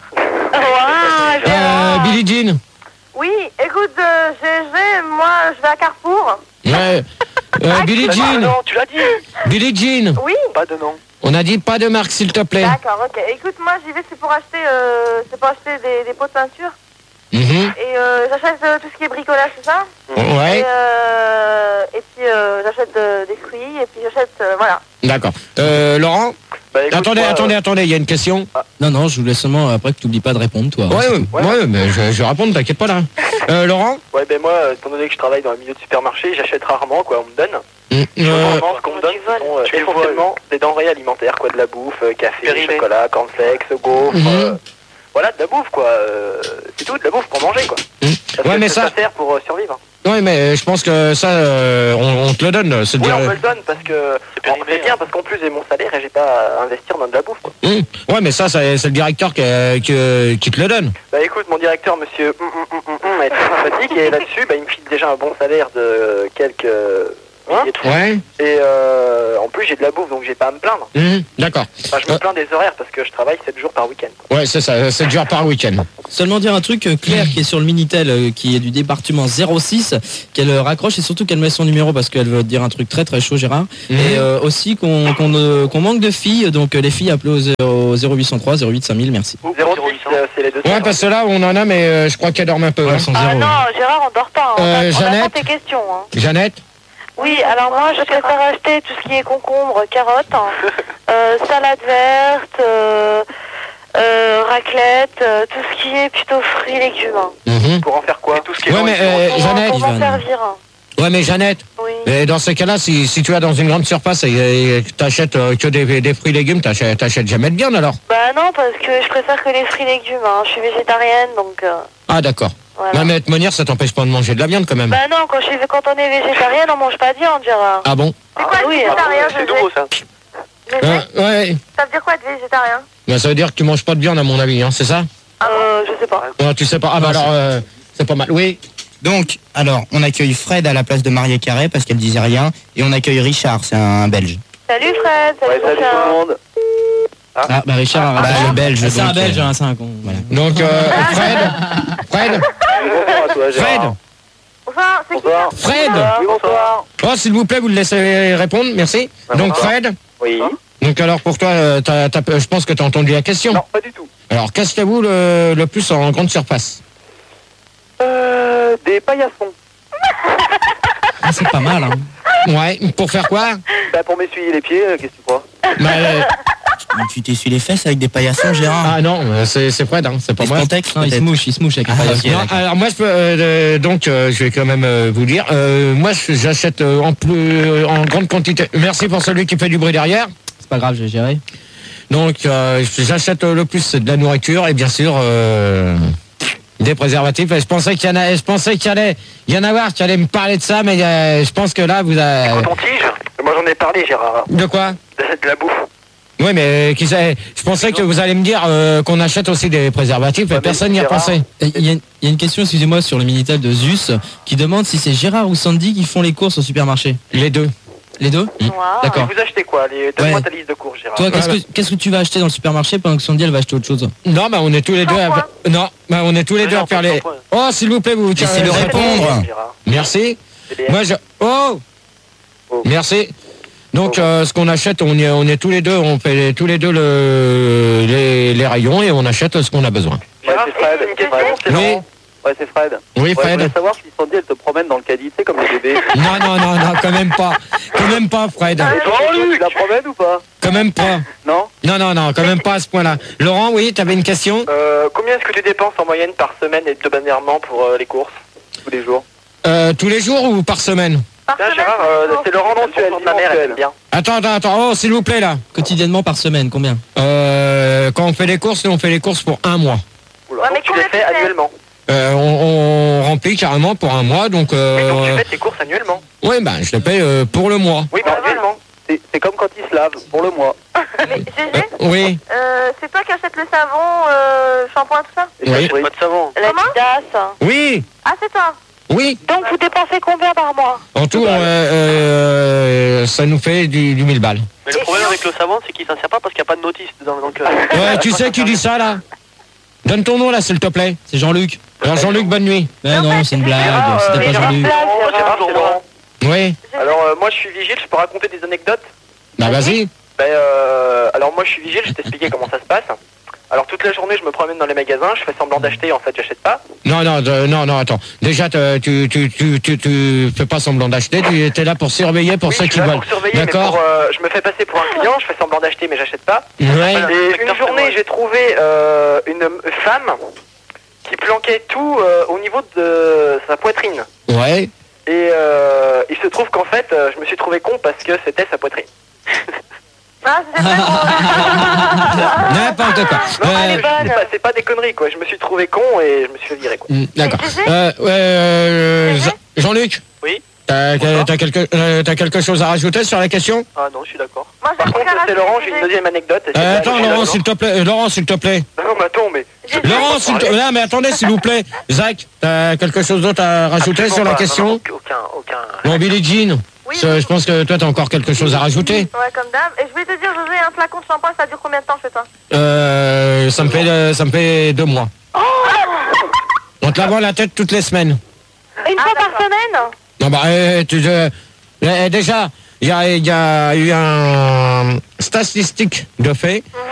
Ouais, Euh, Billie Jean. Oui, écoute, euh, je je vais, moi, je vais à Carrefour. Ouais. Euh, Billie Pas de Jean. nom, tu l'as dit. Billie Jean. Oui. Pas de nom. On a dit pas de marque, s'il te plaît. D'accord, ok. Écoute, moi, j'y vais, c'est pour acheter, euh, c'est pour acheter des, des pots de peinture. Mhm. Et euh, j'achète euh, tout ce qui est bricolage, c'est ça? Ouais. Et, euh, et puis euh, j'achète euh, des fruits, et puis j'achète, euh, voilà. D'accord. Euh, Laurent? Bah, écoute, Attendez, moi, attendez, attendez, il y a une question. Non, non, je voulais seulement après que tu oublies pas de répondre, toi. Ouais, ouais, ouais, mais je, je vais répondre, t'inquiète pas là. Euh, Laurent? Ouais, ben moi, euh, étant donné que je travaille dans le milieu de supermarché, j'achète rarement, quoi, on me donne. Euh, Normalement, ce qu'on me donne, ce sont euh, essentiellement des denrées alimentaires, quoi, de la bouffe, euh, café, Périmé. chocolat, cornflakes, gaufres, Mhm. euh, voilà, de la bouffe, quoi. euh, c'est tout, de la bouffe pour manger, quoi. Mhm. Parce Ouais, que mais ça, ça- sert pour euh, survivre. Ouais, mais je pense que ça, euh, on, on te le donne. C'est Oui, dire... on me le donne parce que bon, c'est bien, parce qu'en plus j'ai mon salaire et j'ai pas à investir dans de la bouffe, quoi. Hum. Ouais, mais ça, c'est c'est le directeur qui, qui, qui te le donne. Bah écoute, mon directeur, monsieur hum, hum, hum, hum, hum, est très sympathique et là-dessus, bah, il me file déjà un bon salaire de quelques milliers de francs. Ouais. Et euh, en plus, j'ai de la bouffe, donc j'ai pas à me plaindre. Hum, D'accord. Enfin, je me plains des horaires parce que je travaille sept jours par week-end. Ouais, c'est ça, c'est dur par week-end. Seulement dire un truc, euh, Claire qui est sur le Minitel, euh, qui est du département zéro six, qu'elle euh, raccroche et surtout qu'elle met son numéro parce qu'elle veut te dire un truc très très chaud, Gérard. Mhm. Et euh, aussi qu'on qu'on euh, qu'on manque de filles, donc euh, les filles appelez au zéro- zéro huit cent trois zéro huit cinq mille, merci. zéro six, euh, c'est les deux. Ouais, parce que là, on en a, mais euh, je crois qu'elle dorme un peu. hein. Ah non, Gérard, on dort pas. Hein. Euh, on a- on Jeannette attend tes questions. Hein. Jeannette? Oui, alors moi, je préfère acheter tout ce qui est concombre, carottes, hein, euh, salade verte, euh, euh, raclette, euh, tout ce qui est plutôt fruits et légumes. Hein. Mhm. Pour en faire quoi? Tout ce qui est Ouais, mais euh, Pour, Jeannette. pour m'en servir. Hein. Ouais, mais Jeannette. Oui. Et dans ces cas-là, si, si tu vas dans une grande surface et, et que t'achètes euh, que des, des fruits et légumes, t'achètes, t'achètes jamais de viande alors? Bah non, parce que je préfère que les fruits et légumes. Hein. Je suis végétarienne, donc... Euh, Ah, d'accord. voilà. Ouais, mais de toute manière, ça t'empêche pas de manger de la viande quand même. Bah non, quand, je suis, quand on est végétarienne, on mange pas de viande, Gérard. Ah bon? C'est quoi, oui, végétarien, C'est nouveau, ça. Euh, Ouais. Ça veut dire quoi, être végétarien? Ben, ça veut dire que tu manges pas de viande à mon avis, hein, c'est ça? Euh, je sais pas. Non, tu sais pas. Ah bah alors, euh, c'est pas mal. Oui. Donc, alors, on accueille Fred à la place de Marie Carré parce qu'elle disait rien. Et on accueille Richard, c'est un Belge. Salut Fred, salut, Ouais, salut tout le monde. Ah, bah Richard, Ah, bah, le Belge, c'est un donc, Belge, euh, hein, c'est un con. Voilà. Donc, euh, Fred. Fred. Bonsoir à toi, Fred. Gérard. Bonsoir, c'est qui Bonsoir. Fred. Oui, bonsoir. Oh, s'il vous plaît, vous le laissez répondre, merci. Ouais, Donc, bonsoir. Fred. Oui. Donc, alors, pour toi, euh, t'as- t'as- je pense que tu as entendu la question. Non, pas du tout. Alors, qu'achetez-vous le, le plus en grande surface? Euh, des paillassons. Ah, c'est pas mal, hein. Ouais, pour faire quoi? Bah, pour m'essuyer les pieds, euh, qu'est-ce que tu crois? Bah, euh, Tu t'essuies les fesses avec des paillassons, Gérard? Ah non, euh, c'est c'est Fred, hein, c'est pas Les moi. Spontex, Non, il se peut-être. mouche, il se mouche avec les Ah, paillassons. ok, Non, d'accord. alors moi je peux euh, donc euh, je vais quand même euh, vous dire euh, moi je- j'achète euh, en plus euh, en grande quantité. Merci pour celui qui fait du bruit derrière. C'est pas grave, j'ai géré. Donc euh, j'achète le plus de la nourriture et bien sûr euh, des préservatifs. Et je pensais qu'il y en a, je pensais qu'il y allait y en avoir qui allait me parler de ça, mais euh, je pense que là vous avez. Coton-tige. Moi j'en ai parlé, Gérard. De quoi? De, de la bouffe. Oui, mais qui sait, je pensais que vous allez me dire euh, qu'on achète aussi des préservatifs, mais personne n'y a pensé. Il y, a- il y a une question, excusez-moi, sur le Minitel de Zeus, qui demande si c'est Gérard ou Sandy qui font les courses au supermarché. Les deux. Les deux D'accord. Et vous achetez quoi? Les... Donne-moi Ouais. ta liste de courses, Gérard. Toi, qu'est-ce que, qu'est-ce que tu vas acheter dans le supermarché pendant que Sandy, elle va acheter autre chose? Non, bah on est tous les deux à... Non, bah on est tous les deux à faire les... Oh, s'il vous plaît, vous... Laissez-le répondre. Merci. Moi, je... Oh, Merci. Donc, euh, ce qu'on achète, on est, on est tous les deux, on fait les- tous les deux le, les, les rayons et on achète ce qu'on a besoin. Gérard, c'est Fred. C'est Fred. C'est Oui. Laurent. Ouais, c'est Fred. Oui, Ouais, Fred. je voulais savoir si Sandy, elle te promène dans le caddie, tu sais, comme les bébés. Non, non, non, non, quand même pas. Quand même pas, Fred. Et toi, tu la promènes ou pas? Quand même pas. Non? Non, non, non, quand même pas à ce point-là. Laurent, oui, tu avais une question? Euh, combien est-ce que tu dépenses en moyenne par semaine et hebdomadairement pour euh, les courses? Tous les jours. euh, Tous les jours ou par semaine? Tiens, Gérard, euh, c'est Laurent mensuel. Ma mère, elle aime bien. Attends, attends, attends. Oh, s'il vous plaît, là. Quotidiennement par semaine, combien? Euh, quand on fait les courses, nous, on fait les courses pour un mois. Oula, donc tu les fais annuellement. Euh, on, on remplit carrément pour un mois, donc... Euh, Donc tu fais tes courses annuellement. oui, bah, je le paye euh, pour le mois. Oui, bah, annuellement. C'est c'est comme quand ils se lavent, pour le mois. Mais Gégé, Oui. euh, c'est toi qui achètes le savon, euh, shampoing, tout ça? Oui. Pas de savon. La Didas. Oui. Ah, c'est toi? Oui. Donc vous dépensez combien par mois? En tout, euh, euh, ça nous fait du, du mille balles. Mais le problème avec le savon, c'est qu'il s'en sert pas parce qu'il n'y a pas de notice dedans. Donc, euh, Ouais, tu sais qui dit ça, là? Donne ton nom, là, s'il te plaît. C'est Jean-Luc. Alors, Jean-Luc, bonne nuit. Mais non, c'est une blague, c'était pas Jean-Luc. Gérard, Gérard, c'est Laurent. Oui. Alors, euh, moi, je suis vigile, je peux raconter des anecdotes? Bah, vas-y. Ben, euh, alors moi, je suis vigile, je vais t'expliquer comment ça se passe. Alors, toute la journée, je me promène dans les magasins, je fais semblant d'acheter, en fait, j'achète pas. Non, non, de- non, non, attends. Déjà, te- tu, tu, tu, tu, tu fais pas semblant d'acheter, tu es là pour surveiller pour Oui, ceux je qui suis là veulent. pour surveiller, mais D'accord. pour, euh, je me fais passer pour un client, je fais semblant d'acheter, mais j'achète pas. Ouais. Et une journée, j'ai trouvé euh, une femme qui planquait tout euh, au niveau de sa poitrine. Ouais. Et euh, il se trouve qu'en fait, euh, je me suis trouvé con parce que c'était sa poitrine. Ah, c'est vrai. N'importe quoi. Non, Euh, c'est pas, c'est pas- c'est pas des conneries, quoi. Je me suis trouvé con et je me suis fait virer, quoi. mm, D'accord. Euh, ouais, euh, Jean- Jean-Luc. Oui. T'as t'as quelque, euh, t'as quelque chose à rajouter sur la question? Ah non, je suis d'accord. Par contre, c'est Laurent, j'ai une deuxième anecdote. et c'est Euh, pas- attends, c'est Laurent, là-dedans. s'il te plaît. euh, Laurent, s'il te plaît. Non, mais attends, mais... Laurent, s'il te Non, mais attendez, s'il vous plaît. Zach, t'as quelque chose d'autre à rajouter Absolument sur la pas, question? non, non, aucun, aucun... Bon, Billie Jean. Je je pense que toi, t'as encore quelque chose à rajouter. Ouais, comme d'hab. Et je vais te dire, José, un flacon de shampoing, ça dure combien de temps chez toi? Euh, ça me fait, euh, ça me fait deux mois. On te lave la tête toutes les semaines. Une fois par semaine? Non, bah, euh, tu, euh, euh, déjà, il y a, il y a eu un statistique de fait.